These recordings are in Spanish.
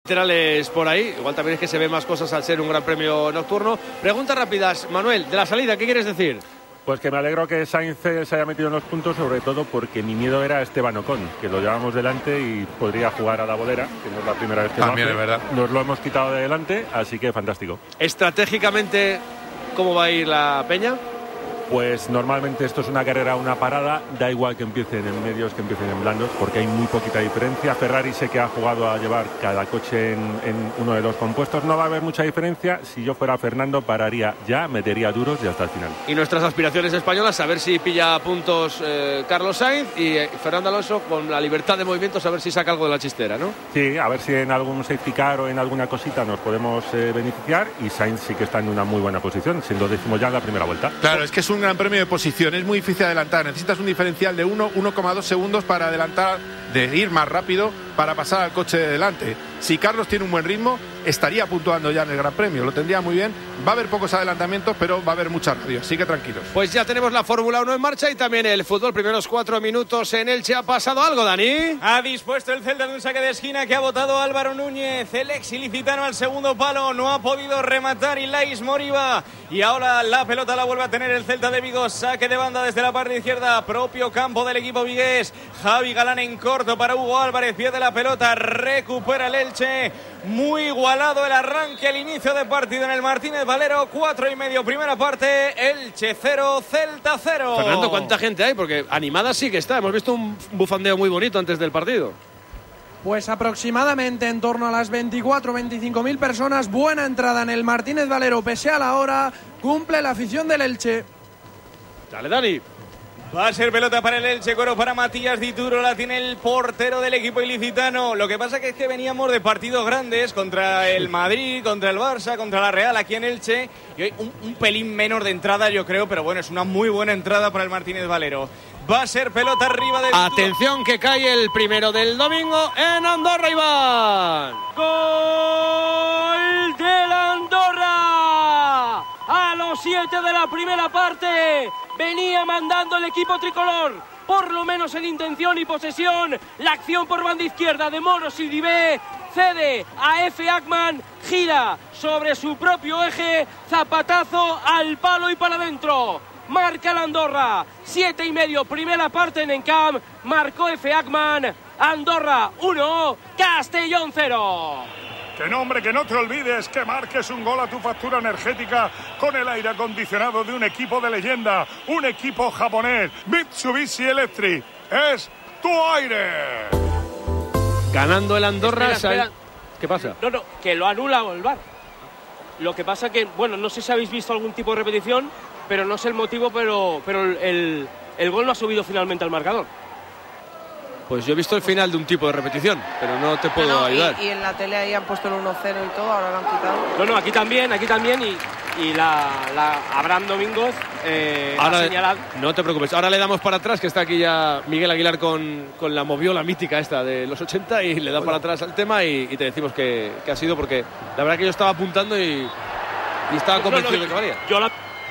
laterales por ahí. Igual también es que se ven más cosas al ser un gran premio nocturno. Preguntas rápidas, Manuel, de la salida, ¿qué quieres decir? Pues que me alegro que Sainz se haya metido en los puntos, sobre todo porque mi miedo era Esteban Ocon, que lo llevamos delante y podría jugar a la bolera, que no es la primera vez que también lo hace. Es verdad. Nos lo hemos quitado de delante, así que fantástico. Estratégicamente, ¿cómo va a ir la peña? Pues normalmente esto es una carrera, una parada, da igual que empiecen en medios, que empiecen en blandos, porque hay muy poquita diferencia. Ferrari sé que ha jugado a llevar cada coche en uno de los compuestos, no va a haber mucha diferencia. Si yo fuera Fernando, pararía ya, metería duros y hasta el final. Y nuestras aspiraciones españolas, a ver si pilla puntos Carlos Sainz y Fernando Alonso, con la libertad de movimientos, a ver si saca algo de la chistera, ¿no? Sí, a ver si en algún safety car o en alguna cosita nos podemos beneficiar, y Sainz sí que está en una muy buena posición, siendo 10º ya en la primera vuelta. Claro, es que es un gran premio de posición, es muy difícil adelantar, necesitas un diferencial de 1,2 segundos para adelantar, de ir más rápido para pasar al coche de delante. Si Carlos tiene un buen ritmo, estaría puntuando ya en el Gran Premio, lo tendría muy bien. Va a haber pocos adelantamientos, pero va a haber mucha radio, así que tranquilos. Pues ya tenemos la Fórmula 1 en marcha y también el fútbol. Primeros 4 minutos en Elche. ¿Ha pasado algo, Dani? Ha dispuesto el Celta de un saque de esquina que ha botado Álvaro Núñez, el ex ilicitano, al segundo palo. No ha podido rematar Ilais Moriba. Y ahora la pelota la vuelve a tener el Celta de Vigo. Saque de banda desde la parte izquierda, propio campo del equipo vigués. Javi Galán en corto para Hugo Álvarez. Pierde la pelota, recupera el Elche. Muy igualado el arranque, el inicio de partido en el Martínez Valero. 4:30 primera parte, Elche 0, Celta 0. Fernando, ¿cuánta gente hay? Porque animada sí que está. Hemos visto un bufandeo muy bonito antes del partido. Pues aproximadamente en torno a las 24-25.000 personas. Buena entrada en el Martínez Valero, pese a la hora. Cumple la afición del Elche. Dale, Dani. Va a ser pelota para el Elche, coro para Matías Dituro, la tiene el portero del equipo ilicitano. Lo que pasa es que veníamos de partidos grandes contra el Madrid, contra el Barça, contra la Real aquí en Elche. Y hoy un pelín menos de entrada, yo creo, pero bueno, es una muy buena entrada para el Martínez Valero. Va a ser pelota arriba del... Atención que cae el primero del domingo en Andorra, Iván. ¡Gol del Andorra! A los 7 de la primera parte venía mandando el equipo tricolor, por lo menos en intención y posesión. La acción por banda izquierda de Moros y Dibé, cede a Efe Akman, gira sobre su propio eje, zapatazo al palo y para adentro. Marca la Andorra, 7:30 primera parte en Encamp, marcó Efe Akman. Andorra 1, Castellón 0. Que no, hombre, que no te olvides que marques un gol a tu factura energética con el aire acondicionado de un equipo de leyenda, un equipo japonés, Mitsubishi Electric. Es tu aire. Ganando el Andorra. Espera. ¿Qué pasa? No, que lo anula el VAR. Lo que pasa que, bueno, no sé si habéis visto algún tipo de repetición, pero no sé el motivo, pero el gol no ha subido finalmente al marcador. Pues yo he visto el final de un tipo de repetición, pero no te puedo ayudar. Y en la tele ahí han puesto el 1-0 y todo, ahora lo han quitado. No, aquí también y la Abraham Domingos ahora, ha señalado. No te preocupes, ahora le damos para atrás, que está aquí ya Miguel Aguilar con la moviola mítica esta de los 80 y le da para atrás al tema y te decimos que ha sido, porque la verdad que yo estaba apuntando y estaba convencido de que valía. Yo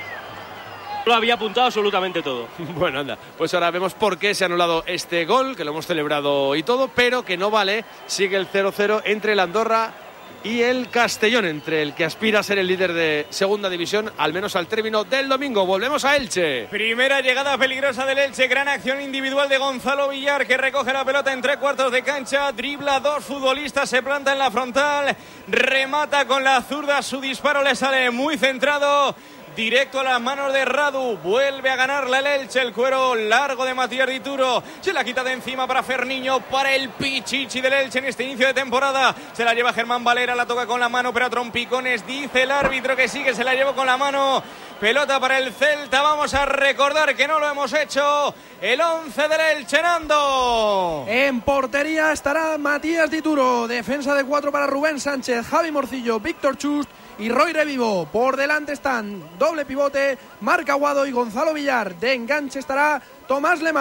lo había apuntado absolutamente todo. Bueno, anda, pues ahora vemos por qué se ha anulado este gol, que lo hemos celebrado y todo, pero que no vale. Sigue el 0-0 entre el Andorra y el Castellón, entre el que aspira a ser el líder de segunda división, al menos al término del domingo. Volvemos a Elche. Primera llegada peligrosa del Elche, gran acción individual de Gonzalo Villar, que recoge la pelota en 3/4 de cancha, dribla dos futbolistas, se planta en la frontal, remata con la zurda, su disparo le sale muy centrado, directo a las manos de Radu. Vuelve a ganarla el Elche, el cuero largo de Matías Dituro, se la quita de encima para Ferniño, para el Pichichi del Elche en este inicio de temporada. Se la lleva Germán Valera, la toca con la mano, pero a trompicones, dice el árbitro que sí, que se la llevó con la mano. Pelota para el Celta, vamos a recordar que no lo hemos hecho. El 11 del Elche, Nando. En portería estará Matías Dituro, defensa de 4 para Rubén Sánchez, Javi Morcillo, Víctor Chust y Roy Revivo. Por delante están doble pivote, Marc Aguado y Gonzalo Villar. De enganche estará Tomás Lemar.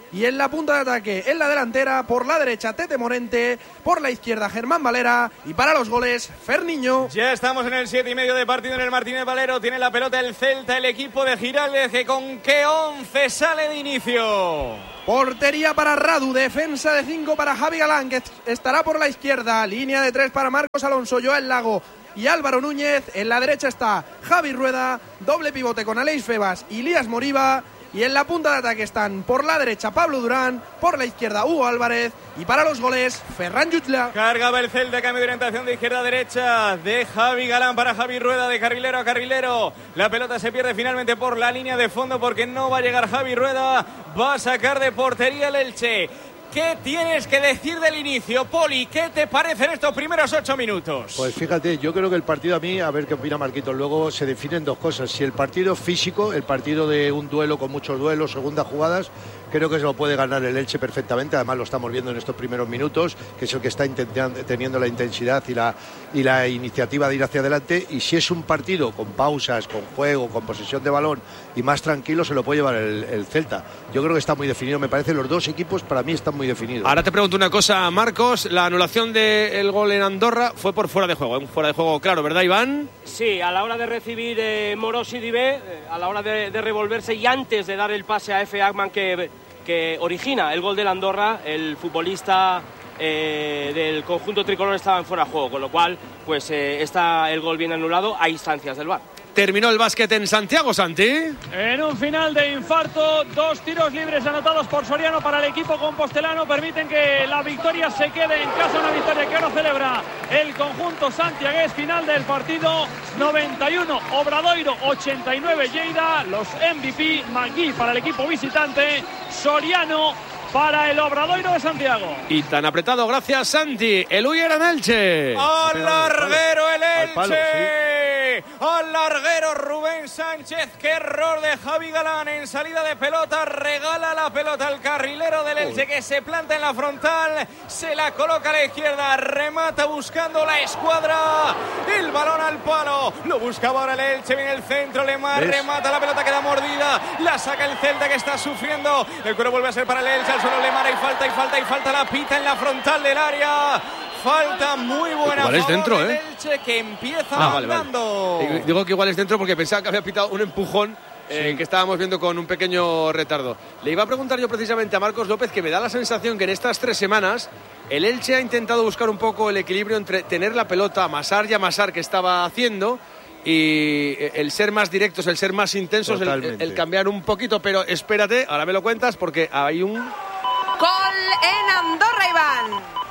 y en la punta de ataque, en la delantera, por la derecha Tete Morente, por la izquierda Germán Valera y para los goles Ferniño. Ya estamos en el 7:30 de partido en el Martínez Valero. Tiene la pelota el Celta, el equipo de Giraldez, que con qué 11 sale de inicio. Portería para Radu, defensa de 5 para Javi Galán, que estará por la izquierda, línea de 3 para Marcos Alonso, Joel Lago y Álvaro Núñez. En la derecha está Javi Rueda, doble pivote con Aleix Febas y Lías Moriba. Y en la punta de ataque están por la derecha Pablo Durán, por la izquierda Hugo Álvarez y para los goles Ferran Jutla. Cargaba el Celta, cambio de orientación de izquierda a derecha de Javi Galán para Javi Rueda, de carrilero a carrilero. La pelota se pierde finalmente por la línea de fondo porque no va a llegar Javi Rueda. Va a sacar de portería el Elche. ¿Qué tienes que decir del inicio, Poli? ¿Qué te parecen estos primeros 8 minutos? Pues fíjate, yo creo que el partido a mí, a ver qué opina Marquitos, luego se definen dos cosas. Si el partido físico, el partido de un duelo con muchos duelos, segundas jugadas, creo que se lo puede ganar el Elche perfectamente. Además lo estamos viendo en estos primeros minutos, que es el que está teniendo la intensidad y la iniciativa de ir hacia adelante. Y si es un partido con pausas, con juego, con posesión de balón y más tranquilo, se lo puede llevar el Celta. Yo creo que está muy definido. Me parece los dos equipos para mí están muy definidos. Ahora te pregunto una cosa, Marcos. La anulación del gol en Andorra fue por fuera de juego. Un fuera de juego claro, ¿verdad, Iván? Sí, a la hora de recibir Morosi Dibé, a la hora de revolverse y antes de dar el pase a Efe Agman que origina el gol del Andorra, el futbolista del conjunto tricolor estaba en fuera de juego, con lo cual pues está el gol bien anulado a instancias del VAR. Terminó el básquet en Santiago, Santi. En un final de infarto, 2 tiros libres anotados por Soriano para el equipo compostelano permiten que la victoria se quede en casa, una victoria que ahora celebra el conjunto santiagués. Final del partido, 91 Obradoiro, 89 Lleida, los MVP, Magui para el equipo visitante, Soriano para el Obradoiro de Santiago. Y tan apretado, gracias, Santi. El Uller en Elche. ¡Al larguero el Elche! ¡Al larguero Rubén Sánchez! ¡Qué error de Javi Galán en salida de pelota! Regala la pelota al carrilero del Elche, que se planta en la frontal, se la coloca a la izquierda, remata buscando la escuadra, el balón al palo, lo buscaba ahora el Elche, viene el centro, Lemar remata, la pelota queda mordida, la saca el Celta, que está sufriendo, el cuero vuelve a ser para el Elche, al suelo Lemar, y falta la pita en la frontal del área. Falta muy buena. Igual es dentro, el Elche, que empieza andando. Vale. Digo que igual es dentro porque pensaba que había pitado un empujón que estábamos viendo con un pequeño retardo. Le iba a preguntar yo precisamente a Marcos López, que me da la sensación que en estas 3 semanas el Elche ha intentado buscar un poco el equilibrio entre tener la pelota, amasar y amasar, que estaba haciendo, y el ser más directos, el ser más intensos, el cambiar un poquito. Pero espérate, ahora me lo cuentas porque hay un gol en Andorra, Iván.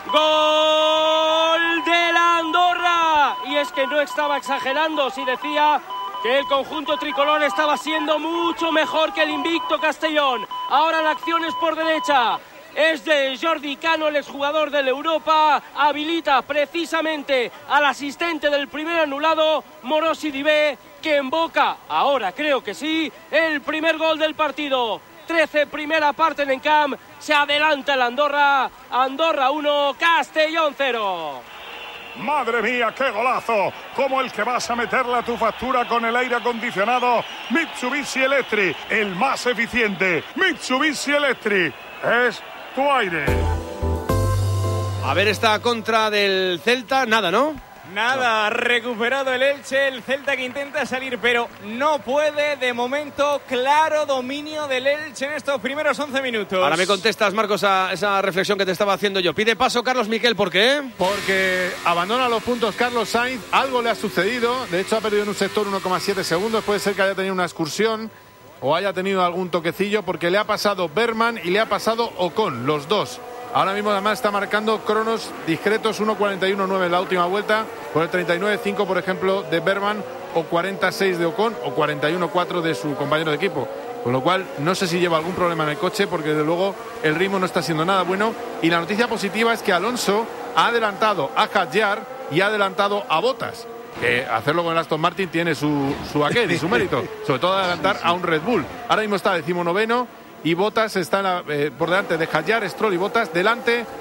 ¡Gol de la Andorra! Y es que no estaba exagerando si decía que el conjunto tricolor estaba siendo mucho mejor que el invicto Castellón. Ahora la acción es por derecha. Es de Jordi Cano, el exjugador del Europa. Habilita precisamente al asistente del primer anulado, Morosi Dibé, que emboca, ahora creo que sí, el primer gol del partido. 13, primera parte en Encamp, se adelanta el Andorra. Andorra 1, Castellón 0. Madre mía, qué golazo, como el que vas a meterle a tu factura con el aire acondicionado Mitsubishi Electric, el más eficiente. Mitsubishi Electric es tu aire. A ver esta contra del Celta, nada, ¿no? Nada, recuperado el Elche, el Celta que intenta salir pero no puede. De momento, claro dominio del Elche en estos primeros 11 minutos. Ahora me contestas, Marcos, a esa reflexión que te estaba haciendo yo. Pide paso Carlos Miquel, ¿por qué? Porque abandona los puntos Carlos Sainz, algo le ha sucedido, de hecho ha perdido en un sector 1,7 segundos, puede ser que haya tenido una excursión o haya tenido algún toquecillo, porque le ha pasado Berman y le ha pasado Ocon, los dos. Ahora mismo además está marcando cronos discretos, 1.41.9 en la última vuelta, por el 39.5 por ejemplo de Berman, o 46 de Ocon, o 41.4 de su compañero de equipo. Con lo cual no sé si lleva algún problema en el coche, porque desde luego el ritmo no está siendo nada bueno. Y la noticia positiva es que Alonso ha adelantado a Hadjar y ha adelantado a Bottas. Que hacerlo con el Aston Martin tiene su aquel y su mérito, sobre todo adelantar a un Red Bull. Ahora mismo está 19º y Bottas está por delante de Hadjar, Stroll y Bottas, delante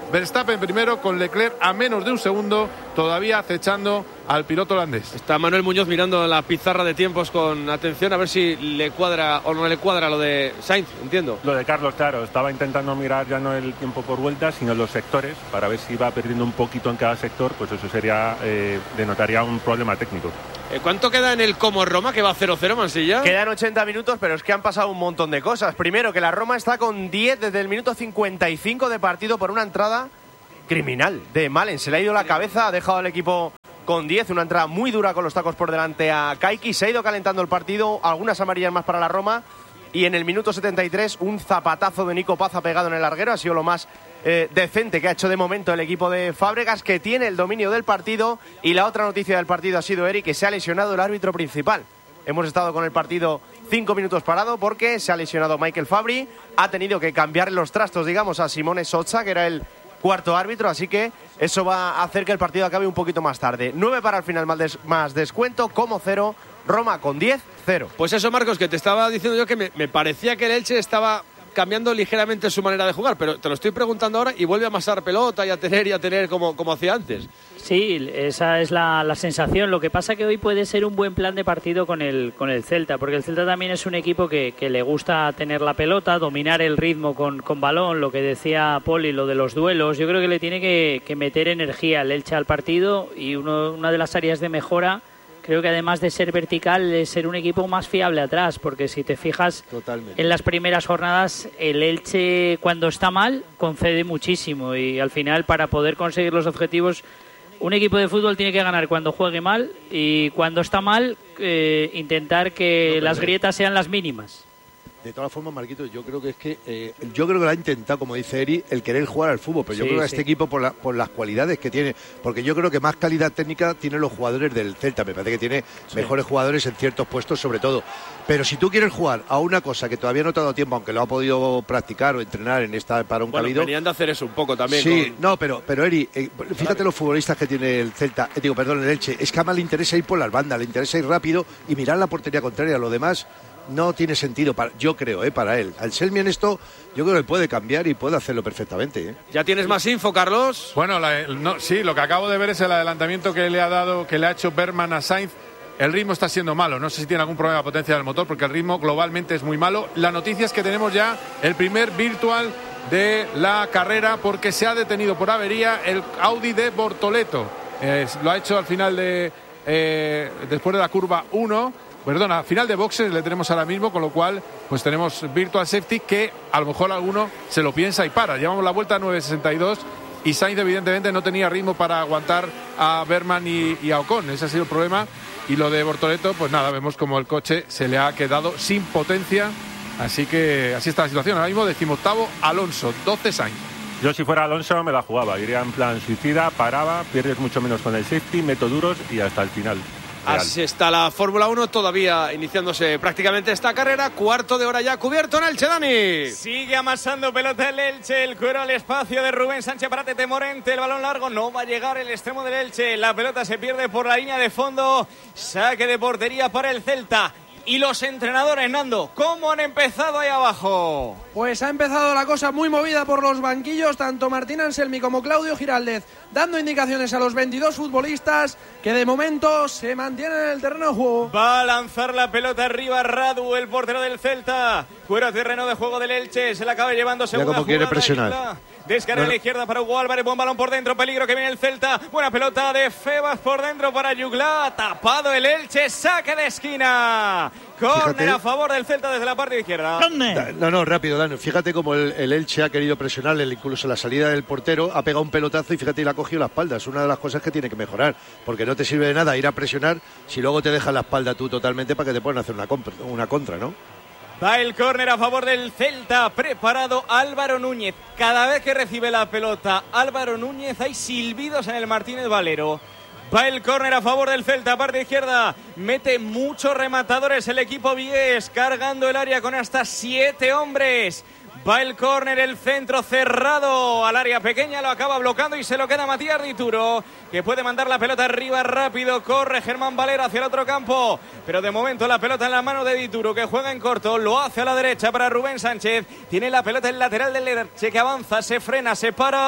Verstappen primero con Leclerc a menos de un segundo, todavía acechando al piloto holandés. Está Manuel Muñoz mirando la pizarra de tiempos con atención a ver si le cuadra o no le cuadra lo de Sainz, entiendo. Lo de Carlos, claro, estaba intentando mirar ya no el tiempo por vueltas, sino los sectores, para ver si iba perdiendo un poquito en cada sector, pues eso sería denotaría un problema técnico. ¿Cuánto queda en el Como Roma, que va 0-0, Mansilla? Quedan 80 minutos, pero es que han pasado un montón de cosas. Primero, que la Roma está con 10 desde el minuto 55 de partido por una entrada criminal de Malen. Se le ha ido la cabeza, ha dejado al equipo con 10, una entrada muy dura con los tacos por delante a Kaiki. Se ha ido calentando el partido, algunas amarillas más para la Roma. Y en el minuto 73, un zapatazo de Nico Paz ha pegado en el larguero. Ha sido lo más decente que ha hecho de momento el equipo de Fábregas, que tiene el dominio del partido. Y la otra noticia del partido ha sido, Eric, que se ha lesionado el árbitro principal. Hemos estado con el partido 5 minutos parado porque se ha lesionado Michael Fabri. Ha tenido que cambiar los trastos, digamos, a Simone Sozza, que era el cuarto árbitro, así que eso va a hacer que el partido acabe un poquito más tarde. 9 para el final más descuento, Como 0, Roma con 10, 0. Pues eso, Marcos, que te estaba diciendo yo que me parecía que el Elche estaba cambiando ligeramente su manera de jugar, pero te lo estoy preguntando ahora y vuelve a amasar pelota y a tener como hacía antes. Sí, esa es la sensación. Lo que pasa que hoy puede ser un buen plan de partido con el Celta, porque el Celta también es un equipo que le gusta tener la pelota, dominar el ritmo con balón, lo que decía Poli, lo de los duelos. Yo creo que le tiene que meter energía el Elche al partido, y una de las áreas de mejora, creo que además de ser vertical, es ser un equipo más fiable atrás, porque si te fijas en las primeras jornadas, el Elche cuando está mal concede muchísimo, y al final para poder conseguir los objetivos, un equipo de fútbol tiene que ganar cuando juegue mal, y cuando está mal intentar que las grietas sean las mínimas. De todas formas, Marquitos, yo creo que lo ha intentado, como dice Eri, el querer jugar al fútbol, pero yo creo que este equipo por las cualidades que tiene, porque yo creo que más calidad técnica tienen los jugadores del Celta, me parece que tiene mejores jugadores en ciertos puestos sobre todo, pero si tú quieres jugar a una cosa que todavía no te ha dado tiempo, aunque lo ha podido practicar o entrenar en esta parón que ha habido. Venían de hacer eso un poco también. Sí, no, pero Eri, fíjate los futbolistas que tiene el Celta, el Elche, es que a más le interesa ir por las bandas, le interesa ir rápido y mirar la portería contraria, lo demás no tiene sentido, yo creo, para él. Al Selmi en esto, yo creo que puede cambiar y puede hacerlo perfectamente. ¿Ya tienes más info, Carlos? Bueno, sí, lo que acabo de ver es el adelantamiento que le ha hecho Berman a Sainz. El ritmo está siendo malo, no sé si tiene algún problema de potencia del motor, porque el ritmo globalmente es muy malo. La noticia es que tenemos ya el primer virtual de la carrera, porque se ha detenido por avería el Audi de Bortoleto. Lo ha hecho al final después de la curva 1. Perdona, final de boxes le tenemos ahora mismo, con lo cual pues tenemos virtual safety, que a lo mejor alguno se lo piensa y para. Llevamos la vuelta a 9.62 y Sainz evidentemente no tenía ritmo para aguantar a Berman y a Ocon. Ese ha sido el problema. Y lo de Bortoleto, pues nada, vemos como el coche se le ha quedado sin potencia. Así que así está la situación. Ahora mismo 18º Alonso, 12 Sainz. Yo si fuera Alonso me la jugaba, iría en plan suicida, paraba, pierdes mucho menos con el safety, meto duros y hasta el final. Así está la Fórmula 1, todavía iniciándose prácticamente esta carrera. Cuarto de hora ya cubierto en Elche, Dani. Sigue amasando pelota el Elche, el cuero al espacio de Rubén Sánchez para Tete Morente. El balón largo no va a llegar el extremo del Elche. La pelota se pierde por la línea de fondo. Saque de portería para el Celta. Y los entrenadores, Nando, ¿cómo han empezado ahí abajo? Pues ha empezado la cosa muy movida por los banquillos, tanto Martín Anselmi como Claudio Giraldez, dando indicaciones a los 22 futbolistas que de momento se mantienen en el terreno de juego. Va a lanzar la pelota arriba Radu, el portero del Celta. Fuera terreno de juego del Elche, se la acaba llevando segunda jugada. Quiere presionar. Descarga a la izquierda para Hugo Álvarez, buen balón por dentro, peligro que viene el Celta. Buena pelota de Febas por dentro para Yugla, tapado el Elche, saque de esquina. Córner a favor del Celta desde la parte izquierda. No, rápido, Dani. Fíjate cómo el Elche ha querido presionarle, incluso la salida del portero, ha pegado un pelotazo y fíjate, le ha cogido la espalda. Es una de las cosas que tiene que mejorar, porque no te sirve de nada ir a presionar si luego te dejas la espalda tú totalmente para que te puedan hacer una contra, ¿no? Va el córner a favor del Celta, preparado Álvaro Núñez. Cada vez que recibe la pelota Álvaro Núñez hay silbidos en el Martínez Valero. Va el córner a favor del Celta, parte izquierda. Mete muchos rematadores el equipo vigués, cargando el área con hasta 7 hombres. Va el córner, el centro cerrado al área pequeña, lo acaba bloqueando y se lo queda Matías Dituro, que puede mandar la pelota arriba rápido. Corre Germán Valero hacia el otro campo, pero de momento la pelota en la mano de Dituro, que juega en corto, lo hace a la derecha para Rubén Sánchez. Tiene la pelota en lateral del Elche, que avanza, se frena, se para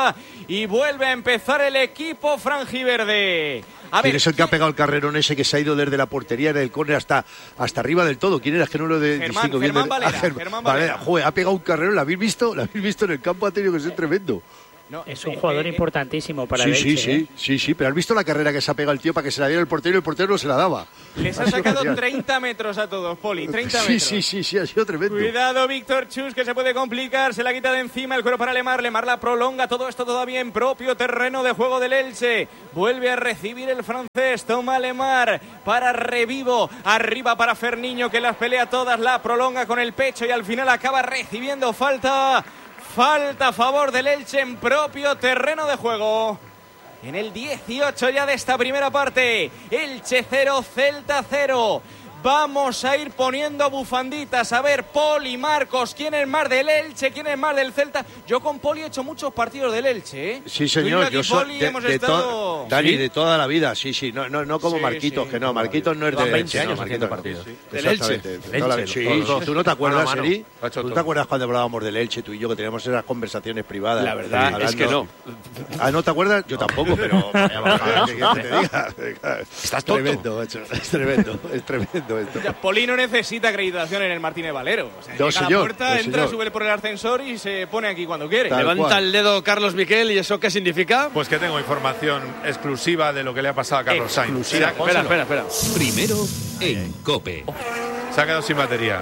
y vuelve a empezar el equipo franjiverde. A ver, ¿quién es el que ha pegado el carrerón ese que se ha ido desde la portería del córner hasta arriba del todo? ¿Quién era? Es que no lo distingo bien. Germán Valera. Joder, ha pegado un carrerón, ¿lo habéis visto? ¿Lo habéis visto en el campo? Ha tenido que ser tremendo. No, es un jugador importantísimo para el Elche. Sí, pero ¿has visto la carrera que se ha pegado el tío para que se la diera el portero y el portero no se la daba? Les ha sacado 30 metros a todos, Poli, 30 metros. Sí, ha sido tremendo. Cuidado, Víctor Chus, que se puede complicar, se la quita de encima, el cuero para Lemar la prolonga, todo esto todavía en propio terreno de juego del Elche. Vuelve a recibir el francés, toma Lemar para Revivo, arriba para Ferniño, que las pelea todas, la prolonga con el pecho y al final acaba recibiendo falta a favor del Elche en propio terreno de juego. En el 18 ya de esta primera parte, Elche 0, Celta 0. Vamos a ir poniendo bufanditas. A ver, Poli, Marcos, ¿quién es más del Elche? ¿Quién es más del Celta? Yo con Poli he hecho muchos partidos del Elche, ¿eh? Sí, señor. Yo soy Dani, de toda la vida. Sí. No como Marquitos, que no. Marquitos no es del Elche. Marquitos partidos. Del Elche. Sí. ¿Tú no te acuerdas, Eri? ¿Tú te acuerdas cuando hablábamos del Elche, tú y yo, que teníamos esas conversaciones privadas? La verdad es que no. ¿No te acuerdas? Yo tampoco, pero... ¿Qué te diga? Estás tonto. Es tremendo. Ya, Poli no necesita acreditación en el Martínez Valero. O sea, llega a la puerta, entra, sube por el ascensor y se pone aquí cuando quiere. Levanta el dedo Carlos Miquel, ¿y eso qué significa? Pues que tengo información exclusiva de lo que le ha pasado a Carlos Sainz. Espera. Primero en COPE. Se ha quedado sin batería.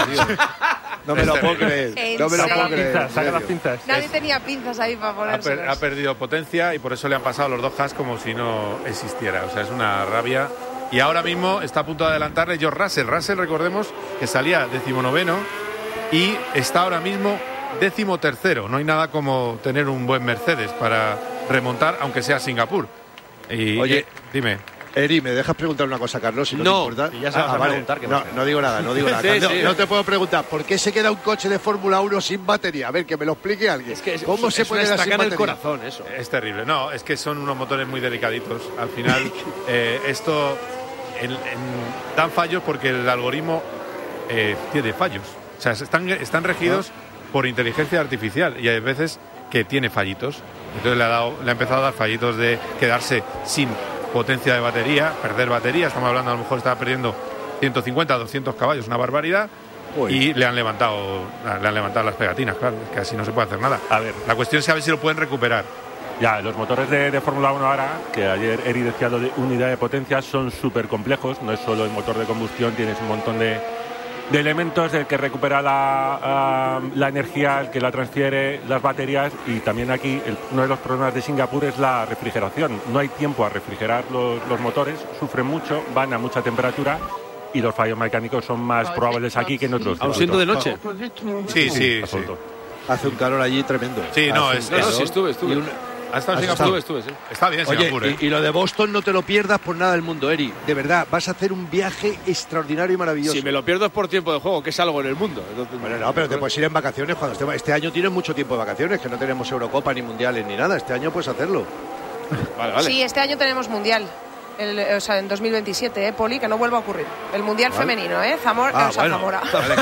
No me lo puedo creer. Saca las pinzas. Nadie tenía pinzas ahí para ponérselas. Ha perdido potencia y por eso le han pasado los dos Haas como si no existiera. O sea, es una rabia. Y ahora mismo está a punto de adelantarle George Russell. Russell, recordemos, que salía 19º y está ahora mismo 13º. No hay nada como tener un buen Mercedes para remontar, aunque sea Singapur. Oye, dime. Eri, ¿me dejas preguntar una cosa, Carlos? Si no te importa. Ya sabes preguntar. Que no digo nada. No te puedo preguntar. ¿Por qué se queda un coche de Fórmula 1 sin batería? A ver, que me lo explique alguien. Es que ¿cómo se puede quedar sin batería? El corazón, eso. Es terrible. No, es que son unos motores muy delicaditos. Al final, esto dan fallos porque el algoritmo tiene fallos. O sea, están regidos por inteligencia artificial y hay veces que tiene fallitos. Entonces le ha empezado a dar fallitos de quedarse sin potencia de batería, perder batería. Estamos hablando, a lo mejor estaba perdiendo 150, 200 caballos, una barbaridad. Y le han levantado las pegatinas, claro, que así no se puede hacer nada. A ver, la cuestión es a ver si lo pueden recuperar. Ya, los motores de Fórmula 1 ahora, que ayer Eri decía lo de unidad de potencia, son súper complejos. No es solo el motor de combustión, tienes un montón de elementos, el que recupera la energía, el que la transfiere, las baterías. Y también aquí uno de los problemas de Singapur es la refrigeración. No hay tiempo a refrigerar los motores, sufren mucho, van a mucha temperatura y los fallos mecánicos son más probables aquí que en otros. ¿Aún siendo de noche? Sí. Hace un calor allí tremendo. Sí, sí, estuve. ¿Hasta en Singapur? Estuve, sí. Está bien Singapur. Oye, y lo de Boston no te lo pierdas por nada del mundo, Eri. De verdad, vas a hacer un viaje extraordinario y maravilloso. Si me lo pierdo es por tiempo de juego, que es algo en el mundo. Entonces, bueno, no, pero te puedes ir en vacaciones cuando este año tienes mucho tiempo de vacaciones, que no tenemos Eurocopa ni Mundiales ni nada. Este año puedes hacerlo. Vale. Sí, este año tenemos Mundial. O sea, en 2027, Poli, que no vuelva a ocurrir. El Mundial femenino, Zamora. Zamora.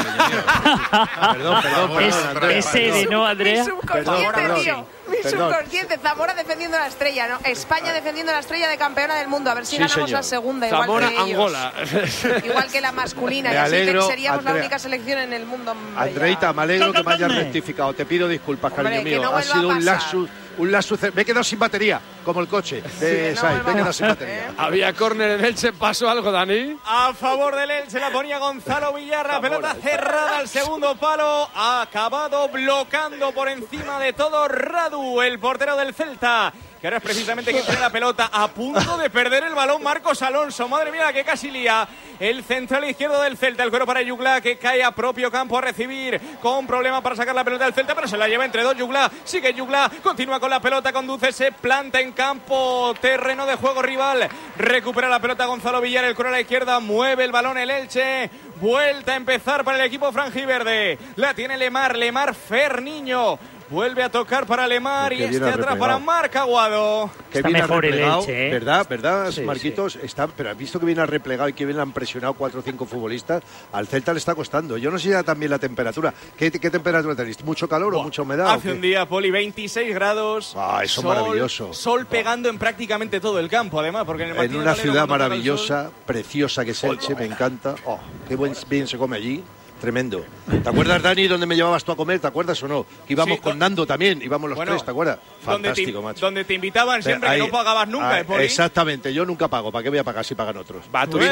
Perdón. Es sede, ¿no, Andrea? Mi subconsciente, tío. Mi subconsciente. Zamora defendiendo la estrella, ¿no? España defendiendo la estrella de campeona del mundo. A ver si ganamos la segunda. Zamora, igual que Angola. Igual que la masculina. Me alegro, así seríamos Andrea, la única selección en el mundo. Andreita, me alegro que me hayas rectificado. Te pido disculpas, cariño mío. No, ha sido un lapsus. Me he quedado sin batería, como el coche. Me he quedado sin batería. Había córner en Elche, ¿pasó algo, Dani? A favor del Elche la ponía Gonzalo Villarra, pelota cerrada al segundo palo, ha acabado bloqueando por encima de todo Radu, el portero del Celta, que ahora es precisamente quien tiene la pelota, a punto de perder el balón Marcos Alonso. Madre mía, que casi lía el central izquierdo del Celta. El cuero para Yugla, que cae a propio campo a recibir, con problema para sacar la pelota del Celta, pero se la lleva entre dos. Yugla, sigue Yugla, continúa con la pelota, conduce, se planta en campo, terreno de juego rival, recupera la pelota Gonzalo Villar, el cuero a la izquierda, mueve el balón el Elche. Vuelta a empezar para el equipo franjiverde. La tiene Lemar Ferniño. Vuelve a tocar para Lemar y atrás para Marc Aguado. Que está mejor el Elche, ¿eh? ¿Verdad, sí, Marquitos? Sí. Pero has visto que viene replegado y que viene han presionado 4 o 5 futbolistas. Al Celta le está costando. Yo no sé ya también la temperatura. ¿Qué temperatura tenéis? ¿Mucho calor o mucha humedad? Hace un día, Poli, 26 grados. Eso es maravilloso. Sol pegando en prácticamente todo el campo, además. Porque en una ciudad maravillosa, preciosa que es Elche, me encanta. Qué bien se come allí. Tremendo. ¿Te acuerdas, Dani, dónde me llevabas tú a comer? ¿Te acuerdas o no? Que íbamos con Nando también, íbamos los tres, ¿te acuerdas? Fantástico, macho. Donde te invitaban siempre, que no pagabas nunca, Poli. Exactamente, yo nunca pago. ¿Para qué voy a pagar si pagan otros?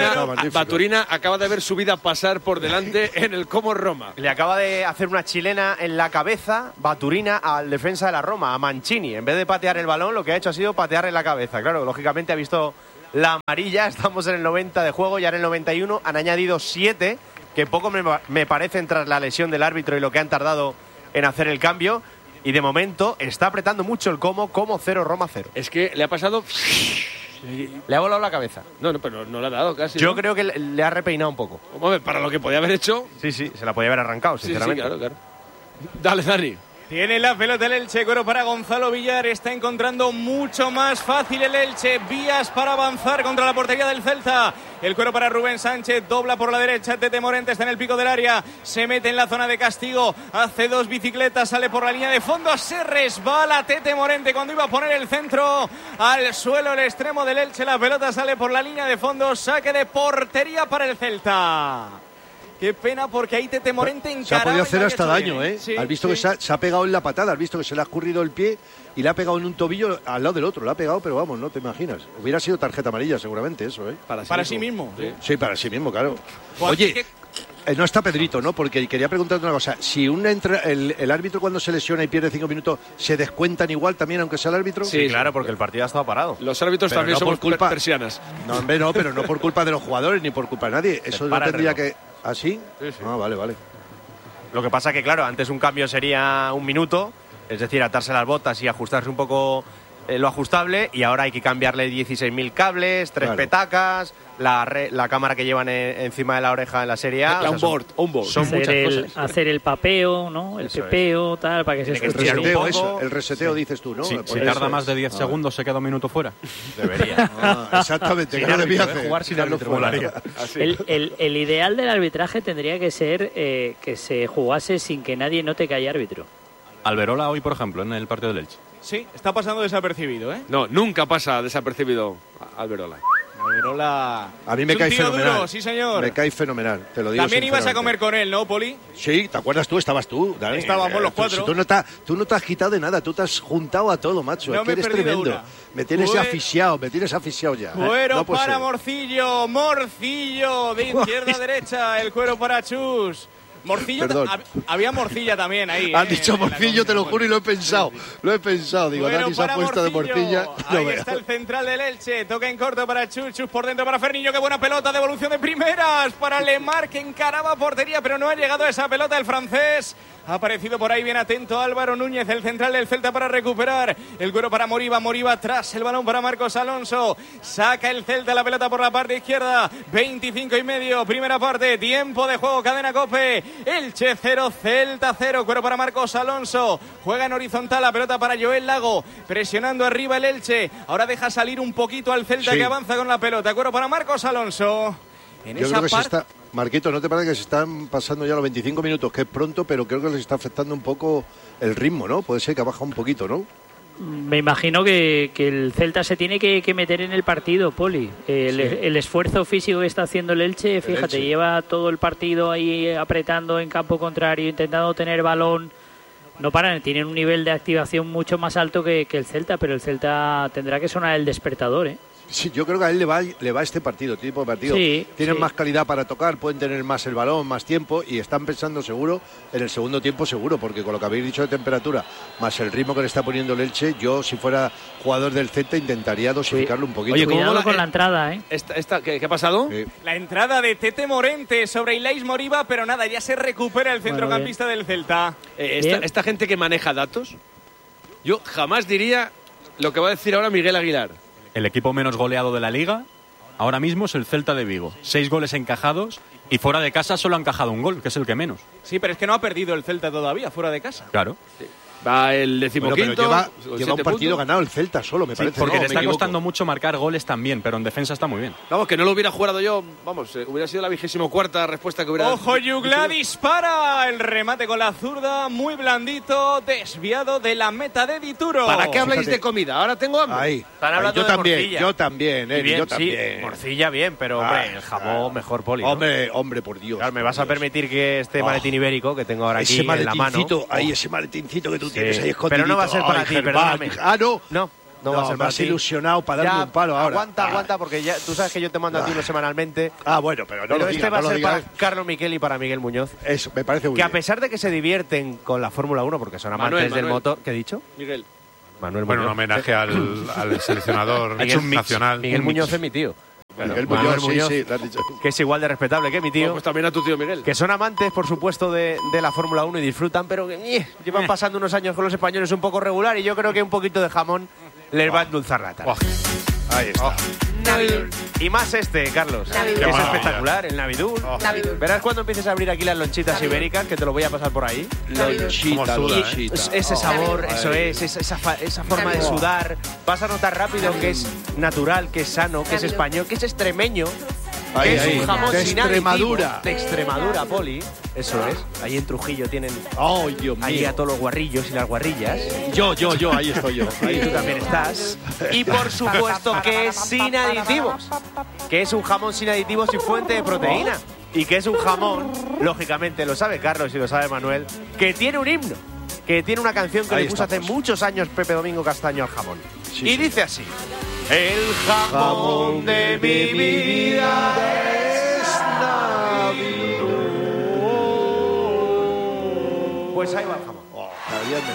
Baturina acaba de ver su vida pasar por delante en el Como Roma. Le acaba de hacer una chilena en la cabeza, Baturina, al defensa de la Roma, a Mancini. En vez de patear el balón, lo que ha hecho ha sido patearle la cabeza. Claro, lógicamente ha visto la amarilla. Estamos en el 90 de juego, ya en el 91 han añadido 7, que poco me parecen tras la lesión del árbitro y lo que han tardado en hacer el cambio. Y de momento está apretando mucho el Como 0, Roma 0. Es que le ha pasado... Le ha volado la cabeza. No, pero no le ha dado casi. Yo creo que le ha repeinado un poco. Hombre, para lo que podía haber hecho... Sí, se la podía haber arrancado, sinceramente. Sí, claro. Dale, Dani. Tiene la pelota el Elche, cuero para Gonzalo Villar. Está encontrando mucho más fácil el Elche. Vías para avanzar contra la portería del Celta. El cuero para Rubén Sánchez, dobla por la derecha. Tete Morente está en el pico del área. Se mete en la zona de castigo. Hace 2 bicicletas, sale por la línea de fondo. Se resbala Tete Morente cuando iba a poner el centro al suelo, el extremo del Elche. La pelota sale por la línea de fondo. Saque de portería para el Celta. Qué pena, porque ahí Tete Morente encaraba. Se ha podido hacer hasta daño, ¿eh? Sí, has visto que se ha pegado en la patada, has visto que se le ha escurrido el pie y le ha pegado en un tobillo al lado del otro. Le ha pegado, pero vamos, no te imaginas. Hubiera sido tarjeta amarilla seguramente eso, ¿eh? Para sí mismo. Sí, para sí mismo, claro. Oye, no está Pedrito, ¿no? Porque quería preguntarte una cosa. Si el árbitro cuando se lesiona y pierde 5 minutos, ¿se descuentan igual también aunque sea el árbitro? Sí, claro, porque el partido ha estado parado. Los árbitros pero también somos persianas. No, hombre, no, pero no por culpa de los jugadores ni por culpa de nadie. Eso no tendría que... ¿Ah, sí? Sí. Ah, vale. Lo que pasa que, claro, antes un cambio sería 1 minuto, es decir, atarse las botas y ajustarse un poco lo ajustable, y ahora hay que cambiarle 16.000 cables, 3 petacas, la cámara que llevan encima de la oreja en la Serie A. Un board. Son muchas cosas. Hacer el papeo, ¿no? El pepeo, tal, para que se estirar un poco. El reseteo, dices tú, ¿no? Sí, si tarda más de 10 segundos, se queda 1 minuto fuera. Debería. Exactamente. Sí, debía jugar sin árbitro. El ideal del arbitraje tendría que ser que se jugase sin que nadie note que hay árbitro. Alberola hoy, por ejemplo, en el partido del Elche. Sí, está pasando desapercibido, ¿eh? No, nunca pasa desapercibido Alberola. Alberola. A mí me cae fenomenal. Duro, sí, señor. Me cae fenomenal, te lo digo. También ibas a comer con él, ¿no, Poli? Sí, ¿te acuerdas tú? Estabas tú, Dani. Estábamos los 4. Si tú no te has quitado de nada, tú te has juntado a todo, macho. No, es que eres tremendo. una. Me tienes asfixiado ya. Cuero no para ser. Morcillo de izquierda a derecha. El cuero para Chus. Morcillo, había morcilla también ahí. Han dicho morcillo, te lo juro, y lo he pensado. Digo, bueno, Dani se ha puesto de morcilla. Ahí está el central del Elche. Toca en corto para Chus por dentro para Ferniño. Qué buena pelota, devolución de primeras para Lemar, que encaraba portería, pero no ha llegado a esa pelota el francés. Ha aparecido por ahí bien atento Álvaro Núñez, el central del Celta, para recuperar. El cuero para Moriba atrás, el balón para Marcos Alonso. Saca el Celta la pelota por la parte izquierda. 25:30, primera parte, tiempo de juego, cadena COPE. Elche 0, Celta 0, cuero para Marcos Alonso. Juega en horizontal, la pelota para Joel Lago, presionando arriba el Elche. Ahora deja salir un poquito al Celta, que avanza con la pelota. Cuero para Marcos Alonso. Yo creo que se está... Marquito, ¿no te parece que se están pasando ya los 25 minutos? Que es pronto, pero creo que les está afectando un poco el ritmo, ¿no? Puede ser que ha bajado un poquito, ¿no? Me imagino que el Celta se tiene que meter en el partido, Poli. El esfuerzo físico que está haciendo el Elche, fíjate, lleva todo el partido ahí apretando en campo contrario, intentando tener balón. No paran, tienen un nivel de activación mucho más alto que el Celta, pero el Celta tendrá que sonar el despertador, ¿eh? Sí, yo creo que a él le va este tipo de partido. Sí, tienen más calidad para tocar, pueden tener más el balón, más tiempo, y están pensando seguro en el segundo tiempo seguro, porque con lo que habéis dicho de temperatura, más el ritmo que le está poniendo el Elche, yo si fuera jugador del Celta intentaría dosificarlo un poquito. Oye, cuidado con la entrada, ¿eh? ¿Qué ha pasado? Sí. La entrada de Tete Morente sobre Ilais Moriba, pero nada, ya se recupera el centrocampista del Celta. Esta gente que maneja datos, yo jamás diría lo que va a decir ahora Miguel Aguilar. El equipo menos goleado de la Liga ahora mismo es el Celta de Vigo. 6 goles encajados y fuera de casa solo ha encajado 1 gol, que es el que menos. Sí, pero es que no ha perdido el Celta todavía, fuera de casa. Claro. Sí. Va el 15º. Lleva un partido ganado el Celta solo, me parece. Porque le está costando mucho marcar goles también, pero en defensa está muy bien. Vamos, que no lo hubiera jugado yo, vamos, hubiera sido la 24ª respuesta que hubiera... ¡Ojo, Jugla dispara! El remate con la zurda, muy blandito, desviado de la meta de Dituro. ¿Para qué habláis de comida? Ahora tengo hambre. Ahí. Están hablando yo de también, morcilla. yo también, Bien, yo también. Sí, morcilla bien, pero hombre, el jamón mejor, Poli, ¿no? Hombre, por Dios. Claro, me vas a permitir que este maletín ibérico que tengo ahora aquí en la mano... Ese maletincito que tú tienes ahí escondido. Pero no va a ser para ti, perdóname. No va a ser me has ilusionado para darme un palo ahora. Aguanta, porque ya, tú sabes que yo te mando a ti uno semanalmente. Bueno, pero no lo digas. Este va a ser para Carlos Miquel y para Miguel Muñoz. Eso, me parece muy bien. Que a pesar de que se divierten con la Fórmula 1, porque son amantes del motor... ¿Qué he dicho? Miguel. Manuel Muñoz. Bueno, un homenaje al seleccionador nacional. Miguel Muñoz es mi tío. Miguel Muñoz, sí, lo has dicho tú. Que es igual de respetable que mi tío. Pues también a tu tío Miguel. Que son amantes, por supuesto, de la Fórmula 1 y disfrutan, pero que llevan pasando unos años con los españoles un poco regular y yo creo que un poquito de jamón les va a endulzar la tarde. Ahí está. Y más Carlos. Que es espectacular, el Navidul. Verás cuando empieces a abrir aquí las lonchitas ibéricas, que te lo voy a pasar por ahí. Lonchita. Ese sabor, eso es, esa forma de sudar. Vas a notar rápido que es natural, que es sano, que es español, que es extremeño. Ahí, es un jamón de sin Extremadura. De Extremadura, Poli. Eso es. Ahí en Trujillo tienen ahí a todos los guarrillos y las guarrillas. Yo, ahí estoy yo. Ahí tú también estás. Y por supuesto que es sin aditivos. Que es un jamón sin aditivos y fuente de proteína. Y que es un jamón, lógicamente, lo sabe Carlos y lo sabe Manuel, que tiene un himno. Que tiene una canción que le puso hace muchos años Pepe Domingo Castaño al jamón. Y dice así. El jamón de mi vida es Navidul. Pues ahí va el jamón. Cada día es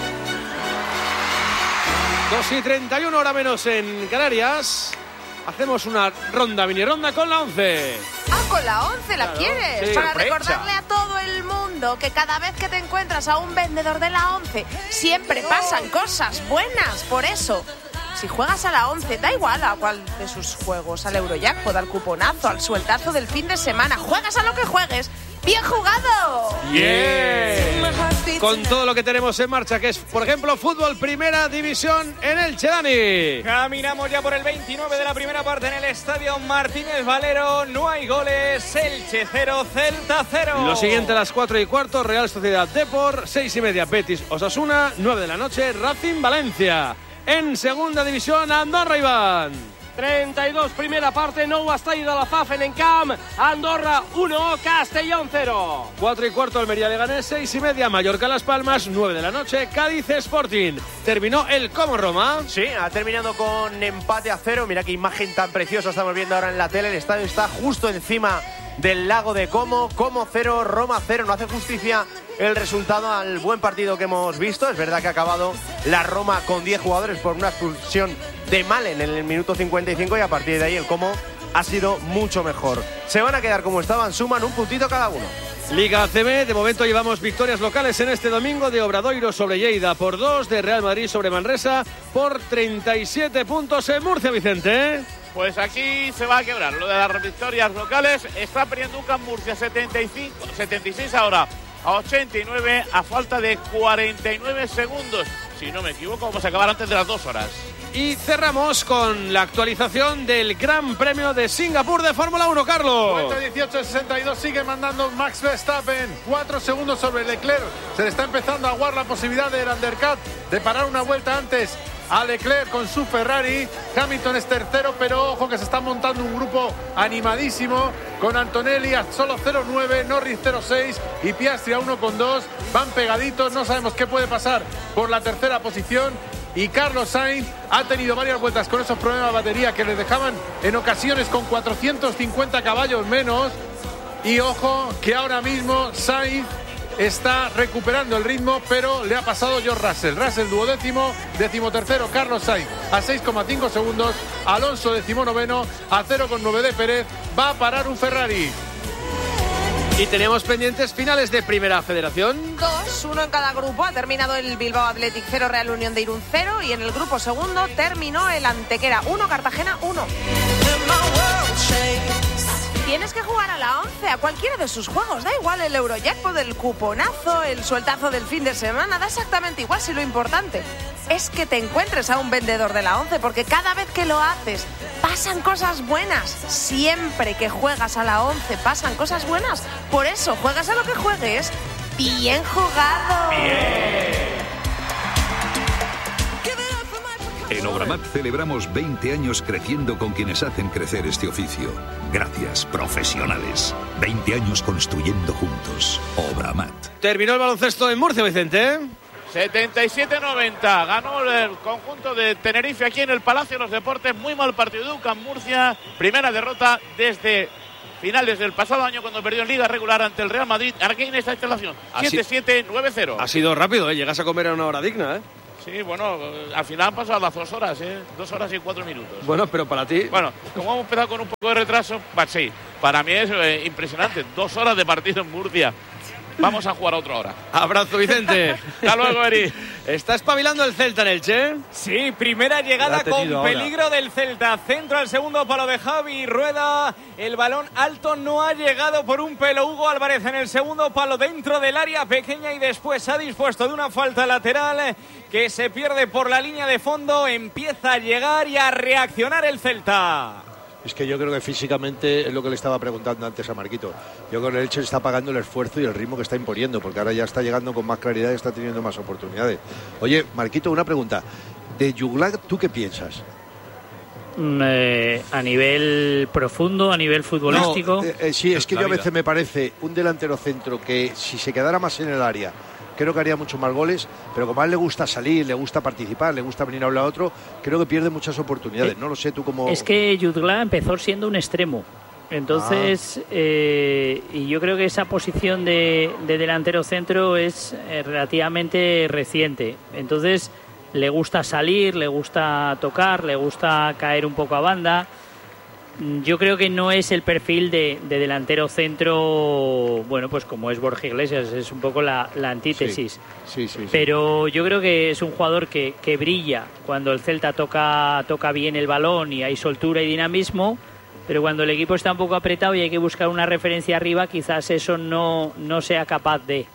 mejor. 2:31, hora menos en Canarias. Hacemos una mini ronda con la 11. Con la 11 la quieres. Sí, para recordarle a todo el mundo que cada vez que te encuentras a un vendedor de la 11, siempre pasan cosas buenas. Por eso, si juegas a la 11, da igual a cuál de sus juegos, al Eurojackpot, al cuponazo, al sueltazo del fin de semana, juegas a lo que juegues. ¡Bien jugado! ¡Bien! Con todo lo que tenemos en marcha, que es, por ejemplo, fútbol primera división en Elche, Dani. Caminamos ya por el 29 de la primera parte en el estadio Martínez Valero. No hay goles. Elche 0, Celta 0. Lo siguiente a las 4:15, Real Sociedad Depor, 6:30, Betis Osasuna, 9 de la noche, Racing Valencia. En segunda división, Andorra, Iván. 32, primera parte, no ha estado la Zafen en Camp, Andorra 1, Castellón 0. 4:15, Almería Leganés, 6:30, Mallorca Las Palmas, 9 de la noche, Cádiz Sporting. Terminó el Como Roma. Sí, ha terminado con empate a 0. Mira qué imagen tan preciosa estamos viendo ahora en la tele. El estadio está justo encima del lago de Como. Como 0, Roma 0. No hace justicia el resultado al buen partido que hemos visto. Es verdad que ha acabado la Roma con 10 jugadores por una expulsión de Malen en el minuto 55 y a partir de ahí el Como ha sido mucho mejor. Se van a quedar como estaban, suman un puntito cada uno. Liga ACB, de momento llevamos victorias locales en este domingo de Obradoiro sobre Lleida por 2, de Real Madrid sobre Manresa por 37 puntos en Murcia, Vicente. Pues aquí se va a quebrar lo de las victorias locales. Está perdiendo UCAM Murcia 76 ahora a 89 a falta de 49 segundos. Si no me equivoco, vamos a acabar antes de las 2 horas. Y cerramos con la actualización del Gran Premio de Singapur de Fórmula 1, Carlos. 18:62, sigue mandando Max Verstappen, 4 segundos sobre Leclerc. Se le está empezando a aguar la posibilidad del undercut, de parar una vuelta antes a Leclerc con su Ferrari. Hamilton es tercero, pero ojo que se está montando un grupo animadísimo con Antonelli a solo 0.9, Norris 0.6 y Piastri a 1.2. Van pegaditos, no sabemos qué puede pasar por la tercera posición. Y Carlos Sainz ha tenido varias vueltas con esos problemas de batería que les dejaban en ocasiones con 450 caballos menos. Y ojo que ahora mismo Sainz está recuperando el ritmo, pero le ha pasado George Russell. Russell duodécimo, 13º Carlos Sainz a 6,5 segundos. Alonso 19º a 0,9 de Pérez. Va a parar un Ferrari. Y tenemos pendientes finales de Primera Federación. 2, 1 en cada grupo. Ha terminado el Bilbao Athletic 0, Real Unión de Irún 0. Y en el grupo segundo terminó el Antequera 1, Cartagena 1. Tienes que jugar a la 11. a cualquiera de sus juegos. Da igual el Eurojackpot, el cuponazo, el sueltazo del fin de semana. Da exactamente igual, si lo importante es que te encuentres a un vendedor de la 11, porque cada vez que lo haces pasan cosas buenas. Siempre que juegas a la 11 pasan cosas buenas. Por eso, juegas a lo que juegues. ¡Bien jugado! ¡Bien! En Obramat celebramos 20 años creciendo con quienes hacen crecer este oficio. Gracias, profesionales. 20 años construyendo juntos. Obramat. Terminó el baloncesto en Murcia, Vicente. 77-90. Ganó el conjunto de Tenerife aquí en el Palacio de los Deportes. Muy mal partido de UCAM Murcia. Primera derrota desde finales del pasado año, cuando perdió en Liga regular ante el Real Madrid. Aquí en esta instalación. 7-7-9-0. Ha sido rápido, ¿eh? Llegas a comer a una hora digna, ¿eh? Sí, bueno, al final han pasado las 2 horas, 2 horas y 4 minutos. Bueno, pero para ti... Bueno, como hemos empezado con un poco de retraso, sí, para mí es impresionante. 2 horas de partido en Murcia. Vamos a jugar a otra hora. Abrazo, Vicente. Hasta luego, Eri. ¿Está espabilando el Celta en Elche? Sí, primera llegada con peligro del Celta. Centro al segundo palo de Javi Rueda. El balón alto no ha llegado por un pelo. Hugo Álvarez en el segundo palo dentro del área pequeña y después ha dispuesto de una falta lateral que se pierde por la línea de fondo. Empieza a llegar y a reaccionar el Celta. Es que yo creo que físicamente es lo que le estaba preguntando antes a Marquito. Yo creo que el Elche está pagando el esfuerzo y el ritmo que está imponiendo, porque ahora ya está llegando con más claridad y está teniendo más oportunidades. Oye, Marquito, una pregunta. De Juglar, ¿tú qué piensas? A nivel profundo, a nivel futbolístico. No, sí, es que yo a veces me parece un delantero centro que si se quedara más en el área, creo que haría muchos más goles, pero como a él le gusta salir, le gusta participar, le gusta venir a hablar a otro, creo que pierde muchas oportunidades. No lo sé tú cómo... Es que Jutgla empezó siendo un extremo. Entonces, y yo creo que esa posición de delantero centro es relativamente reciente. Entonces, le gusta salir, le gusta tocar, le gusta caer un poco a banda. Yo creo que no es el perfil de delantero centro, bueno, pues como es Borja Iglesias, es un poco la antítesis. Sí. Pero yo creo que es un jugador que brilla cuando el Celta toca bien el balón y hay soltura y dinamismo, pero cuando el equipo está un poco apretado y hay que buscar una referencia arriba, quizás eso no sea capaz de...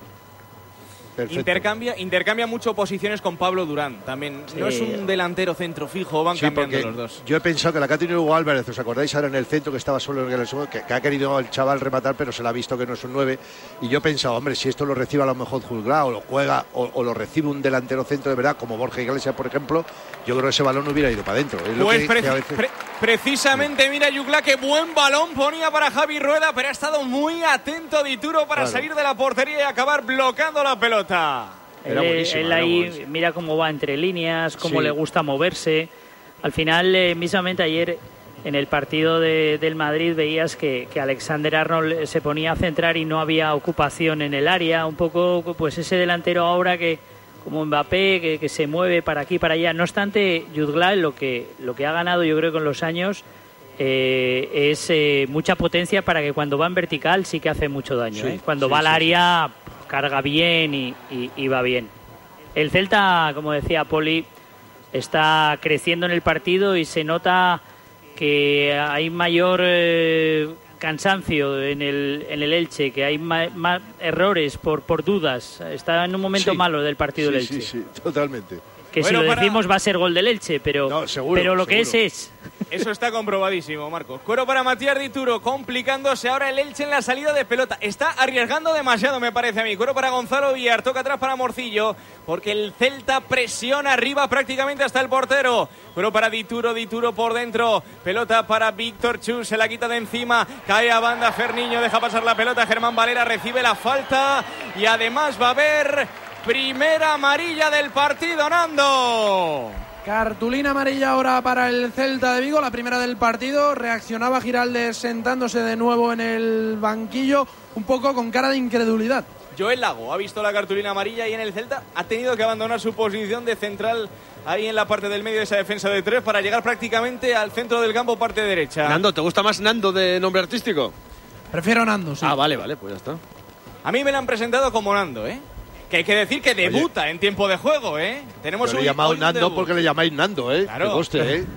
Intercambia mucho posiciones con Pablo Durán también. No es un delantero centro fijo, van cambiando los dos. Yo he pensado que la que ha tenido Hugo Álvarez, ¿os acordáis ahora en el centro que estaba solo en el segundo, que ha querido el chaval rematar, pero se le ha visto que no es un 9? Y yo he pensado, hombre, si esto lo recibe a lo mejor Juzgado o lo juega o lo recibe un delantero centro de verdad, como Borja Iglesias, por ejemplo, yo creo que ese balón no hubiera ido para adentro. Pues precisamente, mira, Juglar, qué buen balón ponía para Javi Rueda, pero ha estado muy atento Dituro para salir de la portería y acabar bloqueando la pelota. Él ahí mira cómo va entre líneas, cómo le gusta moverse. Al final, mismamente ayer en el partido del Madrid veías que Alexander Arnold se ponía a centrar y no había ocupación en el área. Un poco pues ese delantero ahora que como Mbappé, que se mueve para aquí para allá. No obstante, Juglar lo que ha ganado, yo creo, con los años es mucha potencia para que cuando va en vertical sí que hace mucho daño. Cuando va al área carga bien y va bien. El Celta, como decía Poli, está creciendo en el partido y se nota que hay mayor cansancio en el Elche, que hay más errores por dudas. Está en un momento malo del partido del Elche. Sí, totalmente. Que bueno, si lo decimos va a ser gol del Elche, pero, pero lo que es. Eso está comprobadísimo, Marcos. Cuero para Matías Dituro, complicándose ahora el Elche en la salida de pelota. Está arriesgando demasiado, me parece a mí. Cuero para Gonzalo Villar, toca atrás para Morcillo, porque el Celta presiona arriba prácticamente hasta el portero. Cuero para Dituro por dentro. Pelota para Víctor Chus, se la quita de encima. Cae a banda Ferniño, deja pasar la pelota. Germán Valera recibe la falta y además va a haber primera amarilla del partido, Nando. Cartulina amarilla ahora para el Celta de Vigo, la primera del partido. Reaccionaba Giraldez sentándose de nuevo en el banquillo, un poco con cara de incredulidad. Joel Lago ha visto la cartulina amarilla y en el Celta ha tenido que abandonar su posición de central ahí en la parte del medio de esa defensa de tres para llegar prácticamente al centro del campo, parte derecha. Nando, ¿te gusta más Nando de nombre artístico? Prefiero Nando, sí. Ah, vale, pues ya está. A mí me la han presentado como Nando, que hay que decir que debuta en tiempo de juego, Tenemos le he llamado Nando porque le llamáis Nando, Claro. Que coste,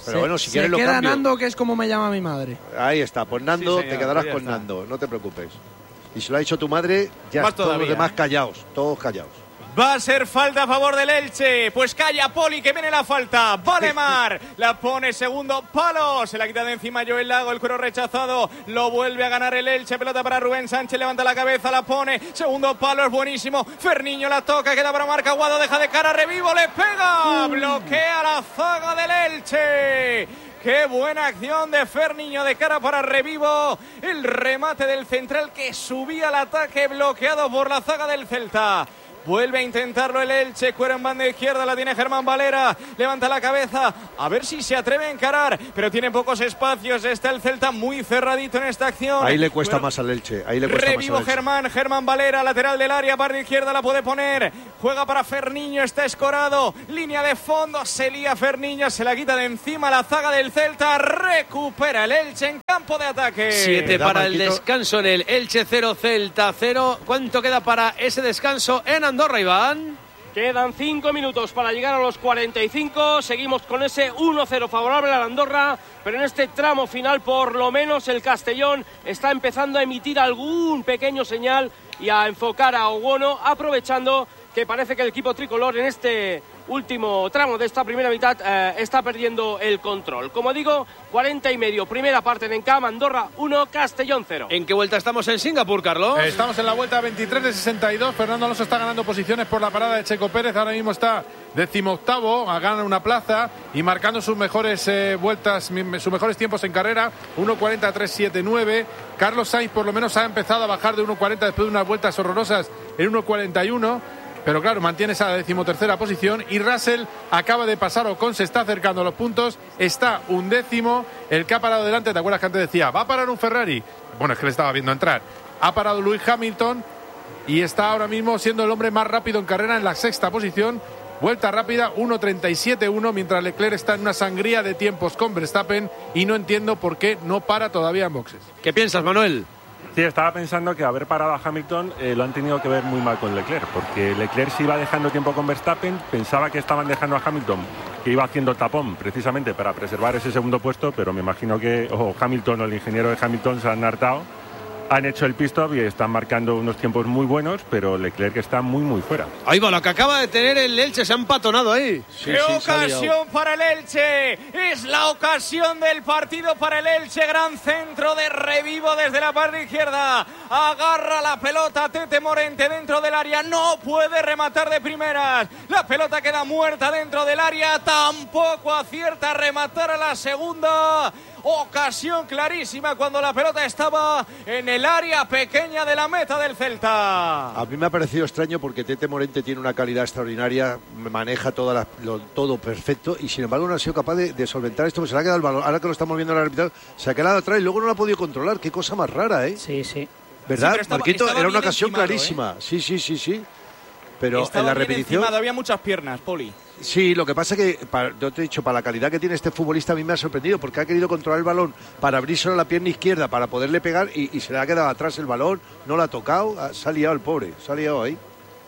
Pero bueno, si quieres lo queda cambio. Nando, que es como me llama mi madre. Ahí está, pues Nando, Sí, señor, te quedarás pues ya con está. Nando, no te preocupes. Y si lo ha dicho tu madre, ya Más todos los todavía, demás callaos, todos callados. Va a ser falta a favor del Elche. Pues calla, Poli, que viene la falta. Valemar la pone segundo palo. Se la quita de encima Joel Lago. El cuero rechazado. Lo vuelve a ganar el Elche. Pelota para Rubén Sánchez. Levanta la cabeza, la pone. Segundo palo, es buenísimo. Ferniño la toca. Queda para Marc Aguado. Deja de cara. Revivo. Le pega. Bloquea la zaga del Elche. ¡Qué buena acción de Ferniño de cara para Revivo! El remate del central que subía al ataque, bloqueado por la zaga del Celta. Vuelve a intentarlo el Elche, cuero en banda izquierda, la tiene Germán Valera, levanta la cabeza, a ver si se atreve a encarar, pero tiene pocos espacios, está el Celta muy cerradito en esta acción. Ahí le cuesta más al Elche, ahí le cuesta Revivo más al Elche. Germán Valera, lateral del área, parte izquierda la puede poner, juega para Ferniño, está escorado, línea de fondo, se lía Ferniño, se la quita de encima la zaga del Celta, recupera el Elche en campo de ataque. 7 para el descanso en el Elche 0, Celta 0. ¿Cuánto queda para ese descanso en Andorra, Iván? Quedan 5 minutos para llegar a los 45. Seguimos con ese 1-0 favorable a la Andorra, pero en este tramo final por lo menos el Castellón está empezando a emitir algún pequeño señal y a enfocar a Owono, aprovechando que parece que el equipo tricolor en este último tramo de esta primera mitad está perdiendo el control. Como digo, 40 y medio, primera parte de Encam, Andorra 1, Castellón 0. ¿En qué vuelta estamos en Singapur, Carlos? Estamos en la vuelta 23 de 62. Fernando Alonso está ganando posiciones por la parada de Checo Pérez. Ahora mismo está 18º, gana una plaza y marcando sus mejores vueltas, sus mejores tiempos en carrera. 1.43.79. Carlos Sainz por lo menos ha empezado a bajar de 1.40 después de unas vueltas horrorosas en 1.41. Pero claro, mantiene esa 13ª posición y Russell acaba de pasar, Ocon se está acercando a los puntos, está 11º, el que ha parado delante, ¿te acuerdas que antes decía, va a parar un Ferrari? Bueno, es que le estaba viendo entrar. Ha parado Lewis Hamilton y está ahora mismo siendo el hombre más rápido en carrera en la 6ª posición. Vuelta rápida, 1.37.1, mientras Leclerc está en una sangría de tiempos con Verstappen y no entiendo por qué no para todavía en boxes. ¿Qué piensas, Manuel? Sí, estaba pensando que haber parado a Hamilton lo han tenido que ver muy mal con Leclerc, porque Leclerc se iba dejando tiempo con Verstappen, pensaba que estaban dejando a Hamilton, que iba haciendo tapón precisamente para preservar ese segundo puesto, pero me imagino que Hamilton o el ingeniero de Hamilton se han hartado, han hecho el pit stop y están marcando unos tiempos muy buenos, pero Leclerc está muy fuera. Ahí va, lo que acaba de tener el Elche, se ha empatonado ahí. ¡Qué ocasión para el Elche! Es la ocasión del partido para el Elche. Gran centro de Revivo desde la parte izquierda. Agarra la pelota Tete Morente dentro del área. No puede rematar de primeras. La pelota queda muerta dentro del área. Tampoco acierta a rematar a la segunda. Ocasión clarísima cuando la pelota estaba en el área pequeña de la meta del Celta. A mí me ha parecido extraño porque Tete Morente tiene una calidad extraordinaria, maneja todo perfecto y sin embargo no ha sido capaz de solventar esto, pues se le ha quedado el balón. Ahora que lo estamos viendo en el arbitral, se ha quedado atrás y luego no lo ha podido controlar. Qué cosa más rara, ¿eh? Sí. ¿Verdad, Sí, Marquito? Era una ocasión encimado, clarísima. Sí. Pero estaba en la bien repetición... encimado, había muchas piernas, Poli. Sí, lo que pasa es que, yo te he dicho, para la calidad que tiene este futbolista a mí me ha sorprendido porque ha querido controlar el balón para abrírselo a la pierna izquierda para poderle pegar y se le ha quedado atrás el balón, no lo ha tocado, se ha liado el pobre, se ha liado ahí.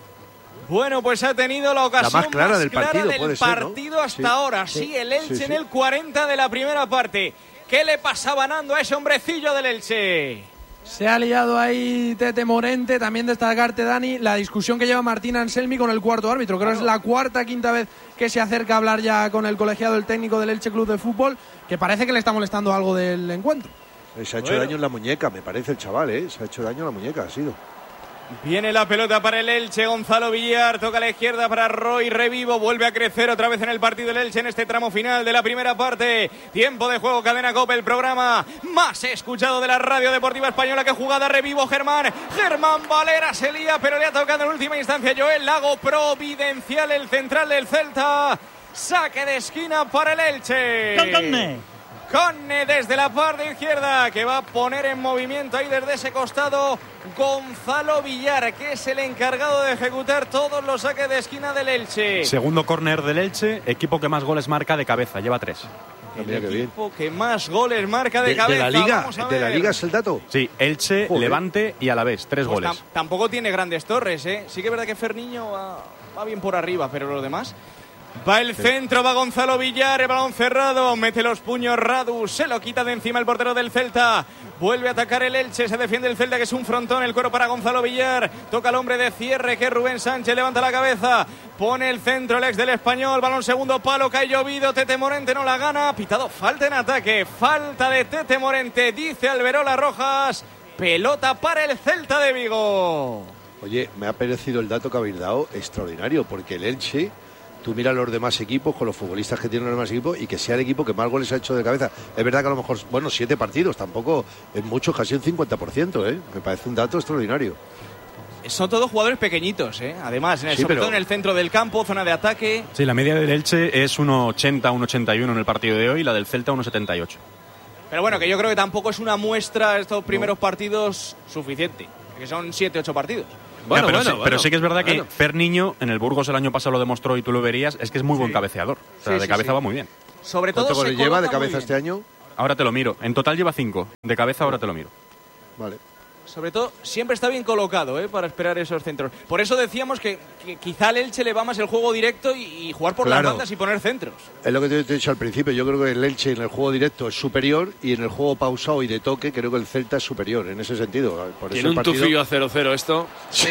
Bueno, pues ha tenido la ocasión más clara del partido, puede ser, ¿no? partido hasta ahora. Sí, el Elche en el 40 de la primera parte. ¿Qué le pasaba Nando a ese hombrecillo del Elche? Se ha liado ahí Tete Morente, también destacarte, Dani, la discusión que lleva Martín Anselmi con el cuarto árbitro. Creo que es la quinta vez que se acerca a hablar ya con el colegiado del técnico del Elche Club de Fútbol, que parece que le está molestando algo del encuentro. Se ha hecho daño en la muñeca, me parece el chaval, ¿eh? Se ha hecho daño en la muñeca, ha sido. Viene la pelota para el Elche, Gonzalo Villar, toca a la izquierda para Roy Revivo, vuelve a crecer otra vez en el partido del Elche en este tramo final de la primera parte. Tiempo de juego, Cadena COPE, el programa más escuchado de la radio deportiva española. Que jugada Revivo, Germán Valera se lía, pero le ha tocado en última instancia Joel Lago, providencial el central del Celta. Saque de esquina para el Elche. Conne desde la parte izquierda, que va a poner en movimiento ahí desde ese costado Gonzalo Villar, que es el encargado de ejecutar todos los saques de esquina del Elche. Segundo córner del Elche, equipo que más goles marca de cabeza, lleva 3. El equipo que más goles marca de cabeza. ¿De la Liga es el dato? Sí, Elche, Joder. Levante y Alavés, 3 Pues goles. Tampoco tiene grandes torres, ¿eh? Sí que es verdad que Ferniño va bien por arriba, pero los demás... Va el centro, va Gonzalo Villar, el balón cerrado, mete los puños Radu, se lo quita de encima el portero del Celta. Vuelve a atacar el Elche, se defiende el Celta, que es un frontón, el cuero para Gonzalo Villar. Toca al hombre de cierre, que es Rubén Sánchez, levanta la cabeza, pone el centro, el ex del Español, balón segundo palo, cae llovido, Tete Morente no la gana, pitado falta en ataque, falta de Tete Morente, dice Alberola Rojas, pelota para el Celta de Vigo. Oye, me ha parecido el dato que habéis dado extraordinario, porque el Elche, tú miras los demás equipos con los futbolistas que tienen los demás equipos y que sea el equipo que más goles ha hecho de cabeza. Es verdad que a lo mejor, 7 partidos, tampoco es mucho, casi un 50%, ¿eh? Me parece un dato extraordinario. Son todos jugadores pequeñitos, ¿eh? Además, sobre todo en el centro del campo, zona de ataque. Sí, la media del Elche es 1,80, 1,81 en el partido de hoy, y la del Celta 1,78. Pero bueno, que yo creo que tampoco es una muestra estos primeros partidos suficiente, que son 7-8 partidos. Pero sí que es verdad que Fer Niño en el Burgos el año pasado lo demostró y tú lo verías, es que es muy buen cabeceador. O sea, de cabeza va muy bien. Sobre todo ¿Cuánto goles lleva de cabeza este año? Ahora te lo miro. En total lleva 5. De cabeza ahora te lo miro. Vale. Sobre todo, siempre está bien colocado, para esperar esos centros. Por eso decíamos que quizá al Elche le va más el juego directo y jugar por las bandas y poner centros. Es lo que te he dicho al principio. Yo creo que el Elche en el juego directo es superior y en el juego pausado y de toque creo que el Celta es superior en ese sentido. Tiene un tufillo a 0-0 esto. Sí.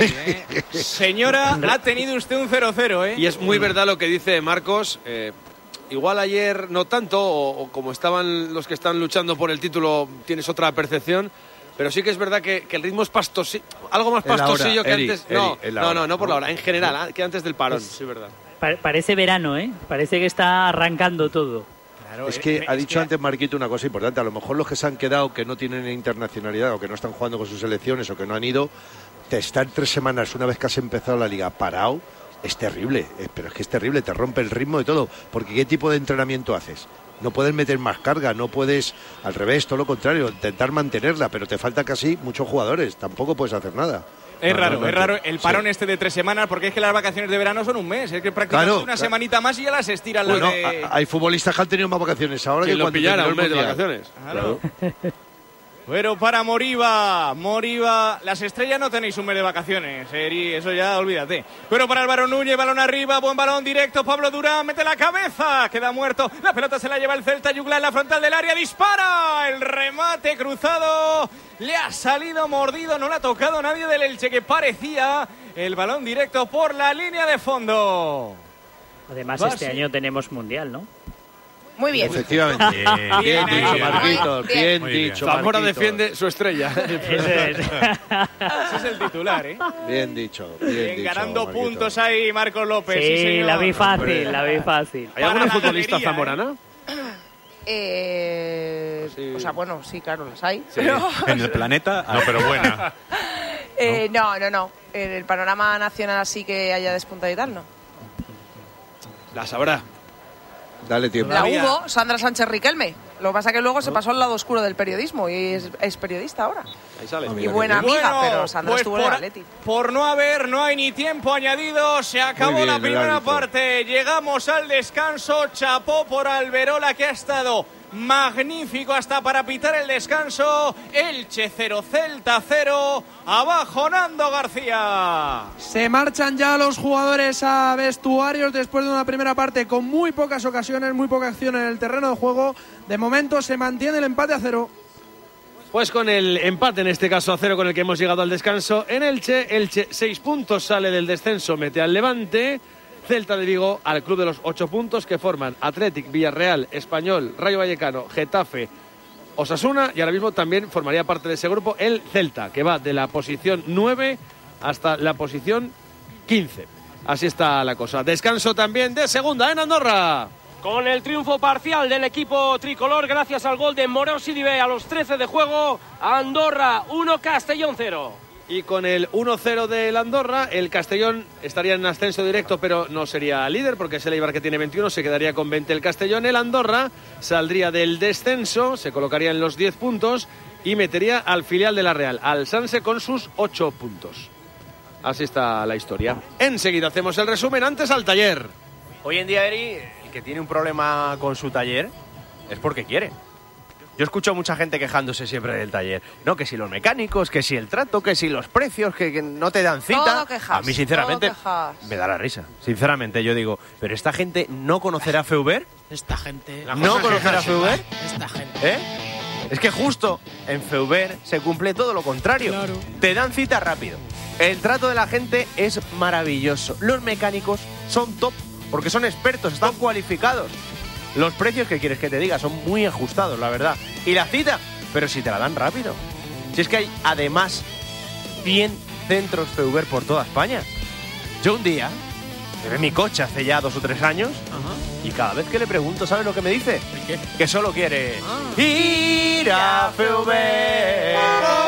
Señora, ha tenido usted un 0-0, Y es muy verdad lo que dice Marcos. Igual ayer no tanto, o como estaban los que están luchando por el título, tienes otra percepción. Pero sí que es verdad que el ritmo es algo más pastosillo que antes. No por la hora, en general, que antes del parón. Sí, verdad. Parece verano, ¿eh? Parece que está arrancando todo. Claro, es que ha dicho antes Marquito una cosa importante. A lo mejor los que se han quedado, que no tienen internacionalidad o que no están jugando con sus selecciones o que no han ido, te están 3 semanas una vez que has empezado la liga parado. Es terrible, pero es que es terrible, te rompe el ritmo de todo. Porque ¿qué tipo de entrenamiento haces? No puedes meter más carga, no puedes, al revés, todo lo contrario, intentar mantenerla, pero te faltan casi muchos jugadores, tampoco puedes hacer nada. Es raro el parón de 3 semanas, porque es que las vacaciones de verano son un mes, es que prácticamente una semanita más y ya las estiran. Bueno, hay futbolistas que han tenido más vacaciones ahora que lo pillara un mes de vacaciones. Claro. Pero para Moriba, las estrellas no tenéis un mes de vacaciones, eso ya olvídate. Pero para Álvaro Núñez, balón arriba, buen balón directo, Pablo Durán mete la cabeza, queda muerto, la pelota se la lleva el Celta, Yugla en la frontal del área, dispara, el remate cruzado, le ha salido mordido, no le ha tocado nadie del Elche, que parecía el balón directo por la línea de fondo. Además este año tenemos Mundial, ¿no? Muy bien. Efectivamente. Bien dicho, Marquitos. Bien dicho. Zamora defiende su estrella. Ese es el titular, ¿eh? Bien dicho. Ganando puntos ahí, Marcos López. Sí, señor. la vi fácil. ¿Hay alguna futbolista zamorana? Sí. O sea, bueno, sí, claro, las hay. Sí. Pero... En el planeta, no, pero buena. No. En el panorama nacional así que haya despuntado y tal, no. La sabrá. Dale tiempo. La hubo, Sandra Sánchez Riquelme. Lo que pasa es que luego se pasó al lado oscuro del periodismo y es periodista ahora. Ahí sale. Y buena amiga, pero Sandra estuvo en el Atleti. Por no hay ni tiempo añadido. Se acabó la primera parte. Llegamos al descanso. Chapó por Alberola, que ha estado magnífico hasta para pitar el descanso. Elche 0, Celta 0. Abajo Nando García. Se marchan ya los jugadores a vestuarios después de una primera parte con muy pocas ocasiones, muy poca acción en el terreno de juego. De momento se mantiene el empate a 0. Pues con el empate, en este caso a 0, con el que hemos llegado al descanso en Elche 6 puntos, sale del descenso, mete al Levante. Celta de Vigo al club de los 8 puntos, que forman Athletic, Villarreal, Español, Rayo Vallecano, Getafe, Osasuna, y ahora mismo también formaría parte de ese grupo el Celta, que va de la posición 9 hasta la posición 15. Así está la cosa. Descanso también de segunda en Andorra. Con el triunfo parcial del equipo tricolor gracias al gol de Morón Sidibé a los 13 de juego, Andorra 1, Castellón 0. Y con el 1-0 del Andorra, el Castellón estaría en ascenso directo, pero no sería líder, porque es el Eibar que tiene 21, se quedaría con 20 el Castellón. El Andorra saldría del descenso, se colocaría en los 10 puntos y metería al filial de la Real, al Sanse, con sus 8 puntos. Así está la historia. Enseguida hacemos el resumen, antes al taller. Hoy en día, Eri, el que tiene un problema con su taller es porque quiere. Yo escucho a mucha gente quejándose siempre del taller. No, que si los mecánicos, que si el trato, que si los precios, que no te dan cita. Todo quejas, a mí, sinceramente, me da la risa. Sinceramente, yo digo, ¿pero esta gente no conocerá Feuber? Esta gente... ¿No conocerá Feuber? Esta gente... ¿Eh? Es que justo en Feuber se cumple todo lo contrario. Claro. Te dan cita rápido. El trato de la gente es maravilloso. Los mecánicos son top, porque son expertos, están cualificados. Los precios, ¿qué quieres que te diga? Son muy ajustados, la verdad. Y la cita, pero si te la dan rápido. Si es que hay, además, 100 centros Feuber por toda España. Yo un día, llevé mi coche hace ya 2 o 3 años, y cada vez que le pregunto, ¿sabes lo que me dice? ¿Qué? Que solo quiere ir a Feuber.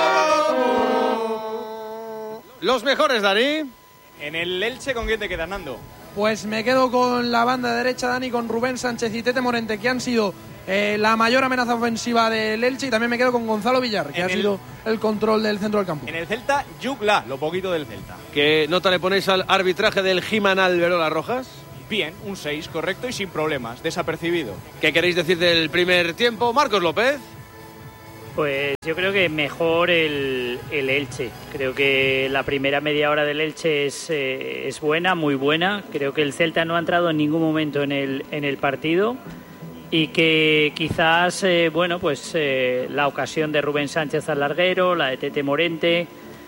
Los mejores, Dani. En el Elche, ¿con quién te quedas, Nando? Pues me quedo con la banda derecha, Dani, con Rubén Sánchez y Tete Morente, que han sido la mayor amenaza ofensiva del Elche, y también me quedo con Gonzalo Villar, que ha sido el control del centro del campo. En el Celta, Yugla, lo poquito del Celta. ¿Qué nota le ponéis al arbitraje del Giman Alberola Rojas? Bien, un 6, correcto y sin problemas, desapercibido. ¿Qué queréis decir del primer tiempo, Marcos López? Pues yo creo que mejor el Elche. Creo que la primera media hora del Elche es buena, muy buena. Creo que el Celta no ha entrado en ningún momento en el partido y que quizás, la ocasión de Rubén Sánchez al larguero, la de Tete Morente,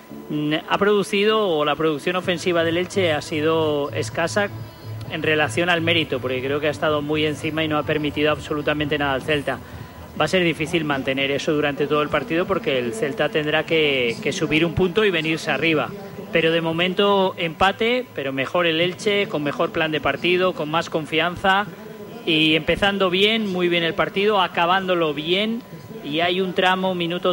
ha producido, o la producción ofensiva del Elche ha sido escasa en relación al mérito, porque creo que ha estado muy encima y no ha permitido absolutamente nada al Celta. Va a ser difícil mantener eso durante todo el partido porque el Celta tendrá que subir un punto y venirse arriba. Pero de momento empate, pero mejor el Elche, con mejor plan de partido, con más confianza y empezando bien, muy bien el partido, acabándolo bien. Y hay un tramo, minuto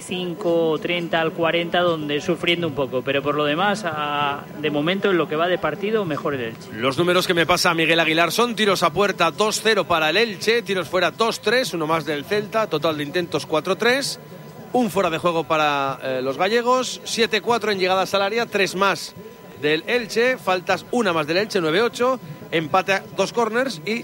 35, 30 al 40, donde sufriendo un poco. Pero por lo demás, de momento, en lo que va de partido, mejor el Elche. Los números que me pasa Miguel Aguilar son: tiros a puerta 2-0 para el Elche, tiros fuera 2-3, uno más del Celta, total de intentos 4-3, un fuera de juego para los gallegos, 7-4 en llegadas al área, 3 más del Elche, faltas una más del Elche, 9-8, empate a 2 corners y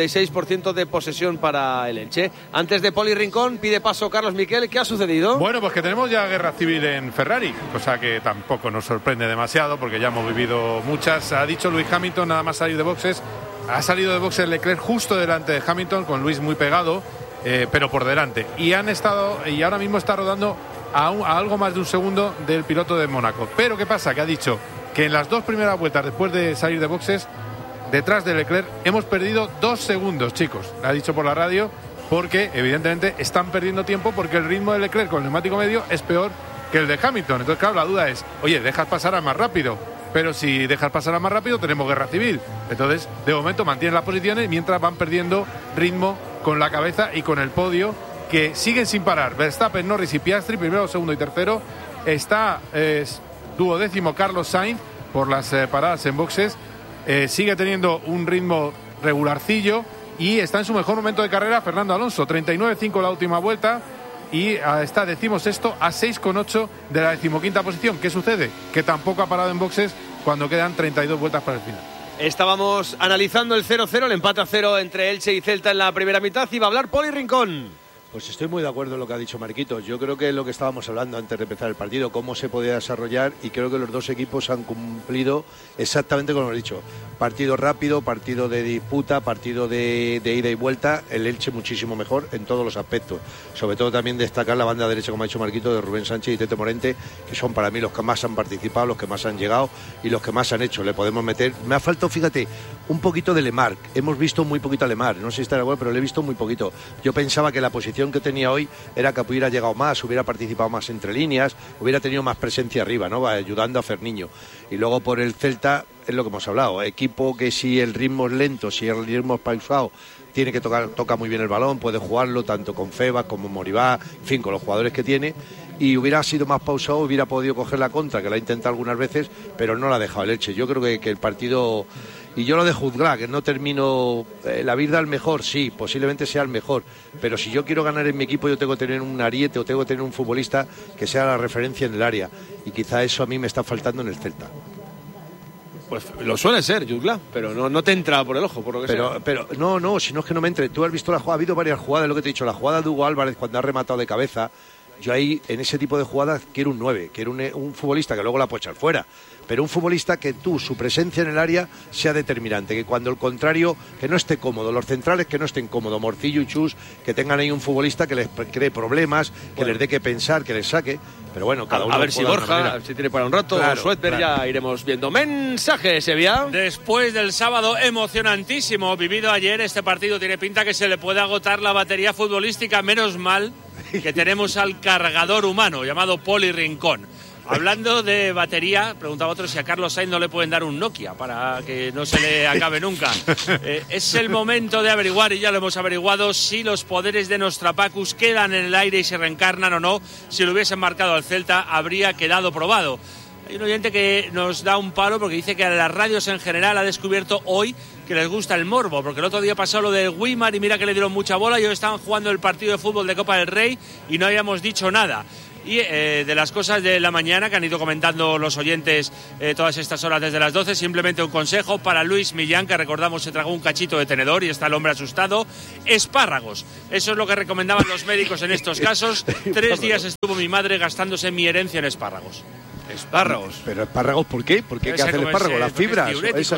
66% de posesión para el Elche. Antes de Poli Rincón, pide paso Carlos Miquel. ¿Qué ha sucedido? Bueno, pues que tenemos ya guerra civil en Ferrari, cosa que tampoco nos sorprende demasiado porque ya hemos vivido muchas. Ha dicho Lewis Hamilton nada más salir de boxes. Ha salido de boxes Leclerc justo delante de Hamilton, con Luis muy pegado, pero por delante. Y ahora mismo está rodando a algo más de un segundo del piloto de Mónaco. Pero ¿qué pasa? Que ha dicho que en las 2 primeras vueltas después de salir de boxes, detrás de Leclerc, hemos perdido 2 segundos, chicos. Ha dicho por la radio, porque evidentemente están perdiendo tiempo porque el ritmo de Leclerc con el neumático medio es peor que el de Hamilton. Entonces, claro, la duda es, oye, dejas pasar a más rápido. Pero si dejas pasar a más rápido, tenemos guerra civil. Entonces, de momento mantienen las posiciones mientras van perdiendo ritmo con la cabeza y con el podio, que siguen sin parar. Verstappen, Norris y Piastri, primero, segundo y tercero. Está duodécimo Carlos Sainz por las paradas en boxes. Sigue teniendo un ritmo regularcillo y está en su mejor momento de carrera Fernando Alonso, 39.5 la última vuelta y está 16º a 6,8 de la 15ª posición. ¿Qué sucede? Que tampoco ha parado en boxes cuando quedan 32 vueltas para el final. Estábamos analizando el 0-0, el empate a 0 entre Elche y Celta en la primera mitad. Y va a hablar Poli Rincón. Pues estoy muy de acuerdo en lo que ha dicho Marquitos. Yo creo que es lo que estábamos hablando antes de empezar el partido, cómo se podía desarrollar, y creo que los dos equipos han cumplido exactamente como hemos dicho. Partido rápido, partido de disputa, partido de ida y vuelta. El Elche muchísimo mejor en todos los aspectos. Sobre todo también destacar la banda derecha, como ha dicho Marquitos, de Rubén Sánchez y Tete Morente, que son para mí los que más han participado, los que más han llegado y los que más han hecho. Le podemos meter... Me ha faltado, fíjate, un poquito de Lemar. Hemos visto muy poquito a Lemar. No sé si está de acuerdo, pero le he visto muy poquito. Yo pensaba que la posición que tenía hoy era que hubiera llegado más, hubiera participado más entre líneas, hubiera tenido más presencia arriba, ¿no? Ayudando a Ferniño. Y luego por el Celta, es lo que hemos hablado, equipo que si el ritmo es lento, si el ritmo es pausado, tiene que toca muy bien el balón, puede jugarlo tanto con Febas como Moribá, en fin, con los jugadores que tiene. Y hubiera sido más pausado, hubiera podido coger la contra, que la ha intentado algunas veces, pero no la ha dejado el Elche. Yo creo que el partido... Y yo lo de juzgar, que no termino... la vida al mejor, sí, posiblemente sea el mejor. Pero si yo quiero ganar en mi equipo, yo tengo que tener un ariete o tengo que tener un futbolista que sea la referencia en el área. Y quizá eso a mí me está faltando en el Celta. Pues lo suele ser, Jutgla, pero no te entra por el ojo, por lo que sea. Pero no, si no es que no me entre. Tú has visto la jugada, ha habido varias jugadas, lo que te he dicho, la jugada de Hugo Álvarez cuando ha rematado de cabeza. Yo ahí, en ese tipo de jugadas, quiero un 9, quiero un futbolista que luego la puede echar fuera, pero un futbolista que su presencia en el área sea determinante, que cuando el contrario, que no esté cómodo, los centrales que no estén cómodos, Morcillo y Chus, que tengan ahí un futbolista que les cree problemas, que les dé que pensar, que les saque, pero bueno, cada uno... A ver si Borja, a ver si tiene para un rato, claro, Suetber, ya iremos viendo. Mensaje, Sevilla. Después del sábado emocionantísimo vivido ayer, este partido tiene pinta que se le puede agotar la batería futbolística, menos mal que tenemos al cargador humano llamado Poli Rincón. Hablando de batería, preguntaba otro si a Carlos Sainz no le pueden dar un Nokia para que no se le acabe nunca. Es el momento de averiguar, y ya lo hemos averiguado, si los poderes de Nostrapacus quedan en el aire y se reencarnan o no. Si lo hubiesen marcado al Celta, habría quedado probado. Hay un oyente que nos da un palo porque dice que a las radios en general ha descubierto hoy que les gusta el morbo, porque el otro día pasó lo del Weimar y mira que le dieron mucha bola y hoy estaban jugando el partido de fútbol de Copa del Rey y no habíamos dicho nada. Y de las cosas de la mañana que han ido comentando los oyentes todas estas horas desde las 12, simplemente un consejo para Luis Millán, que recordamos se tragó un cachito de tenedor y está el hombre asustado. Espárragos, eso es lo que recomendaban los médicos en estos casos. 3 días estuvo mi madre gastándose mi herencia en espárragos. Espárragos. ¿Pero espárragos por qué? ¿Por qué? ¿Qué hace el espárrago? ¿Las fibras?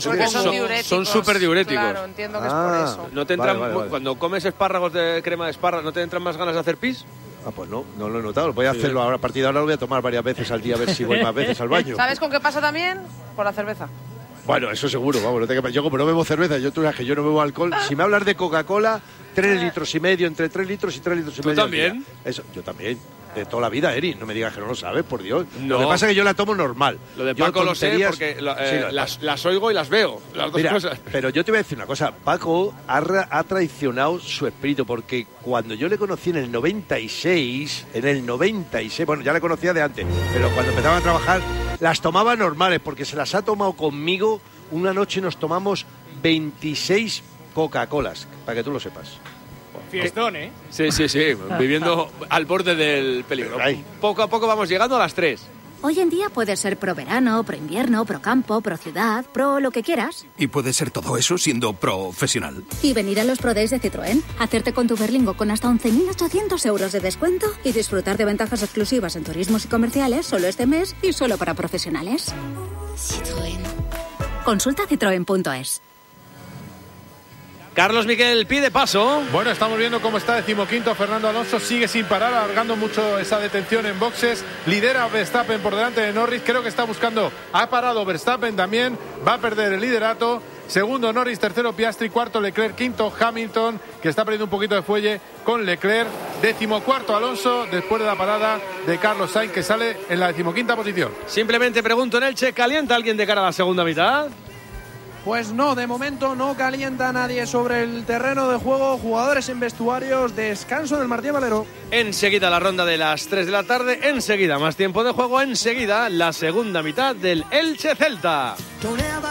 Son súper diuréticos. Claro, entiendo que es por eso. ¿No te entran, cuando comes espárragos de crema de espárragos, no te entran más ganas de hacer pis? Ah, pues no lo he notado. Voy a hacerlo ahora. A partir de ahora lo voy a tomar varias veces al día, a ver si voy más veces al baño. ¿Sabes con qué pasa también? Por la cerveza. Bueno, eso seguro, vamos. Yo como no bebo cerveza, tú sabes que yo no bebo alcohol. Si me hablas de Coca-Cola, 3 litros y medio, entre 3 litros y 3 litros y medio. ¿Tú también? Eso, yo también. De toda la vida, Eri. No me digas que no lo sabes, por Dios. No. Lo que pasa es que yo la tomo normal. Lo de Paco lo sé porque las oigo y las veo. Las dos cosas. Pero yo te voy a decir una cosa. Paco ha traicionado su espíritu porque cuando yo le conocí en el 96, bueno, ya le conocía de antes, pero cuando empezaba a trabajar, las tomaba normales porque se las ha tomado conmigo. Una noche nos tomamos 26 Coca-Colas, para que tú lo sepas. Fiestón, ¿eh? Sí, viviendo al borde del peligro. Poco a poco vamos llegando a las 3. Hoy en día puede ser pro verano, pro invierno, pro campo, pro ciudad, pro lo que quieras. Y puede ser todo eso siendo profesional. Y venir a los Pro Days de Citroën, hacerte con tu Berlingo con hasta 11.800 euros de descuento y disfrutar de ventajas exclusivas en turismos y comerciales solo este mes y solo para profesionales. Citroën. Consulta citroen.es. Carlos Miquel pide paso. Bueno, estamos viendo cómo está 15º Fernando Alonso, sigue sin parar, alargando mucho esa detención en boxes, lidera Verstappen por delante de Norris, creo que está buscando, ha parado Verstappen también, va a perder el liderato, segundo Norris, tercero Piastri, cuarto Leclerc, quinto Hamilton, que está perdiendo un poquito de fuelle con Leclerc, 14º Alonso, después de la parada de Carlos Sainz, que sale en la 15ª posición. Simplemente pregunto en Elche, ¿calienta alguien de cara a la segunda mitad? Pues no, de momento no calienta nadie sobre el terreno de juego. Jugadores en vestuarios, descanso en el Martí Valero. Enseguida la ronda de las 3 de la tarde, enseguida más tiempo de juego, enseguida la segunda mitad del Elche Celta.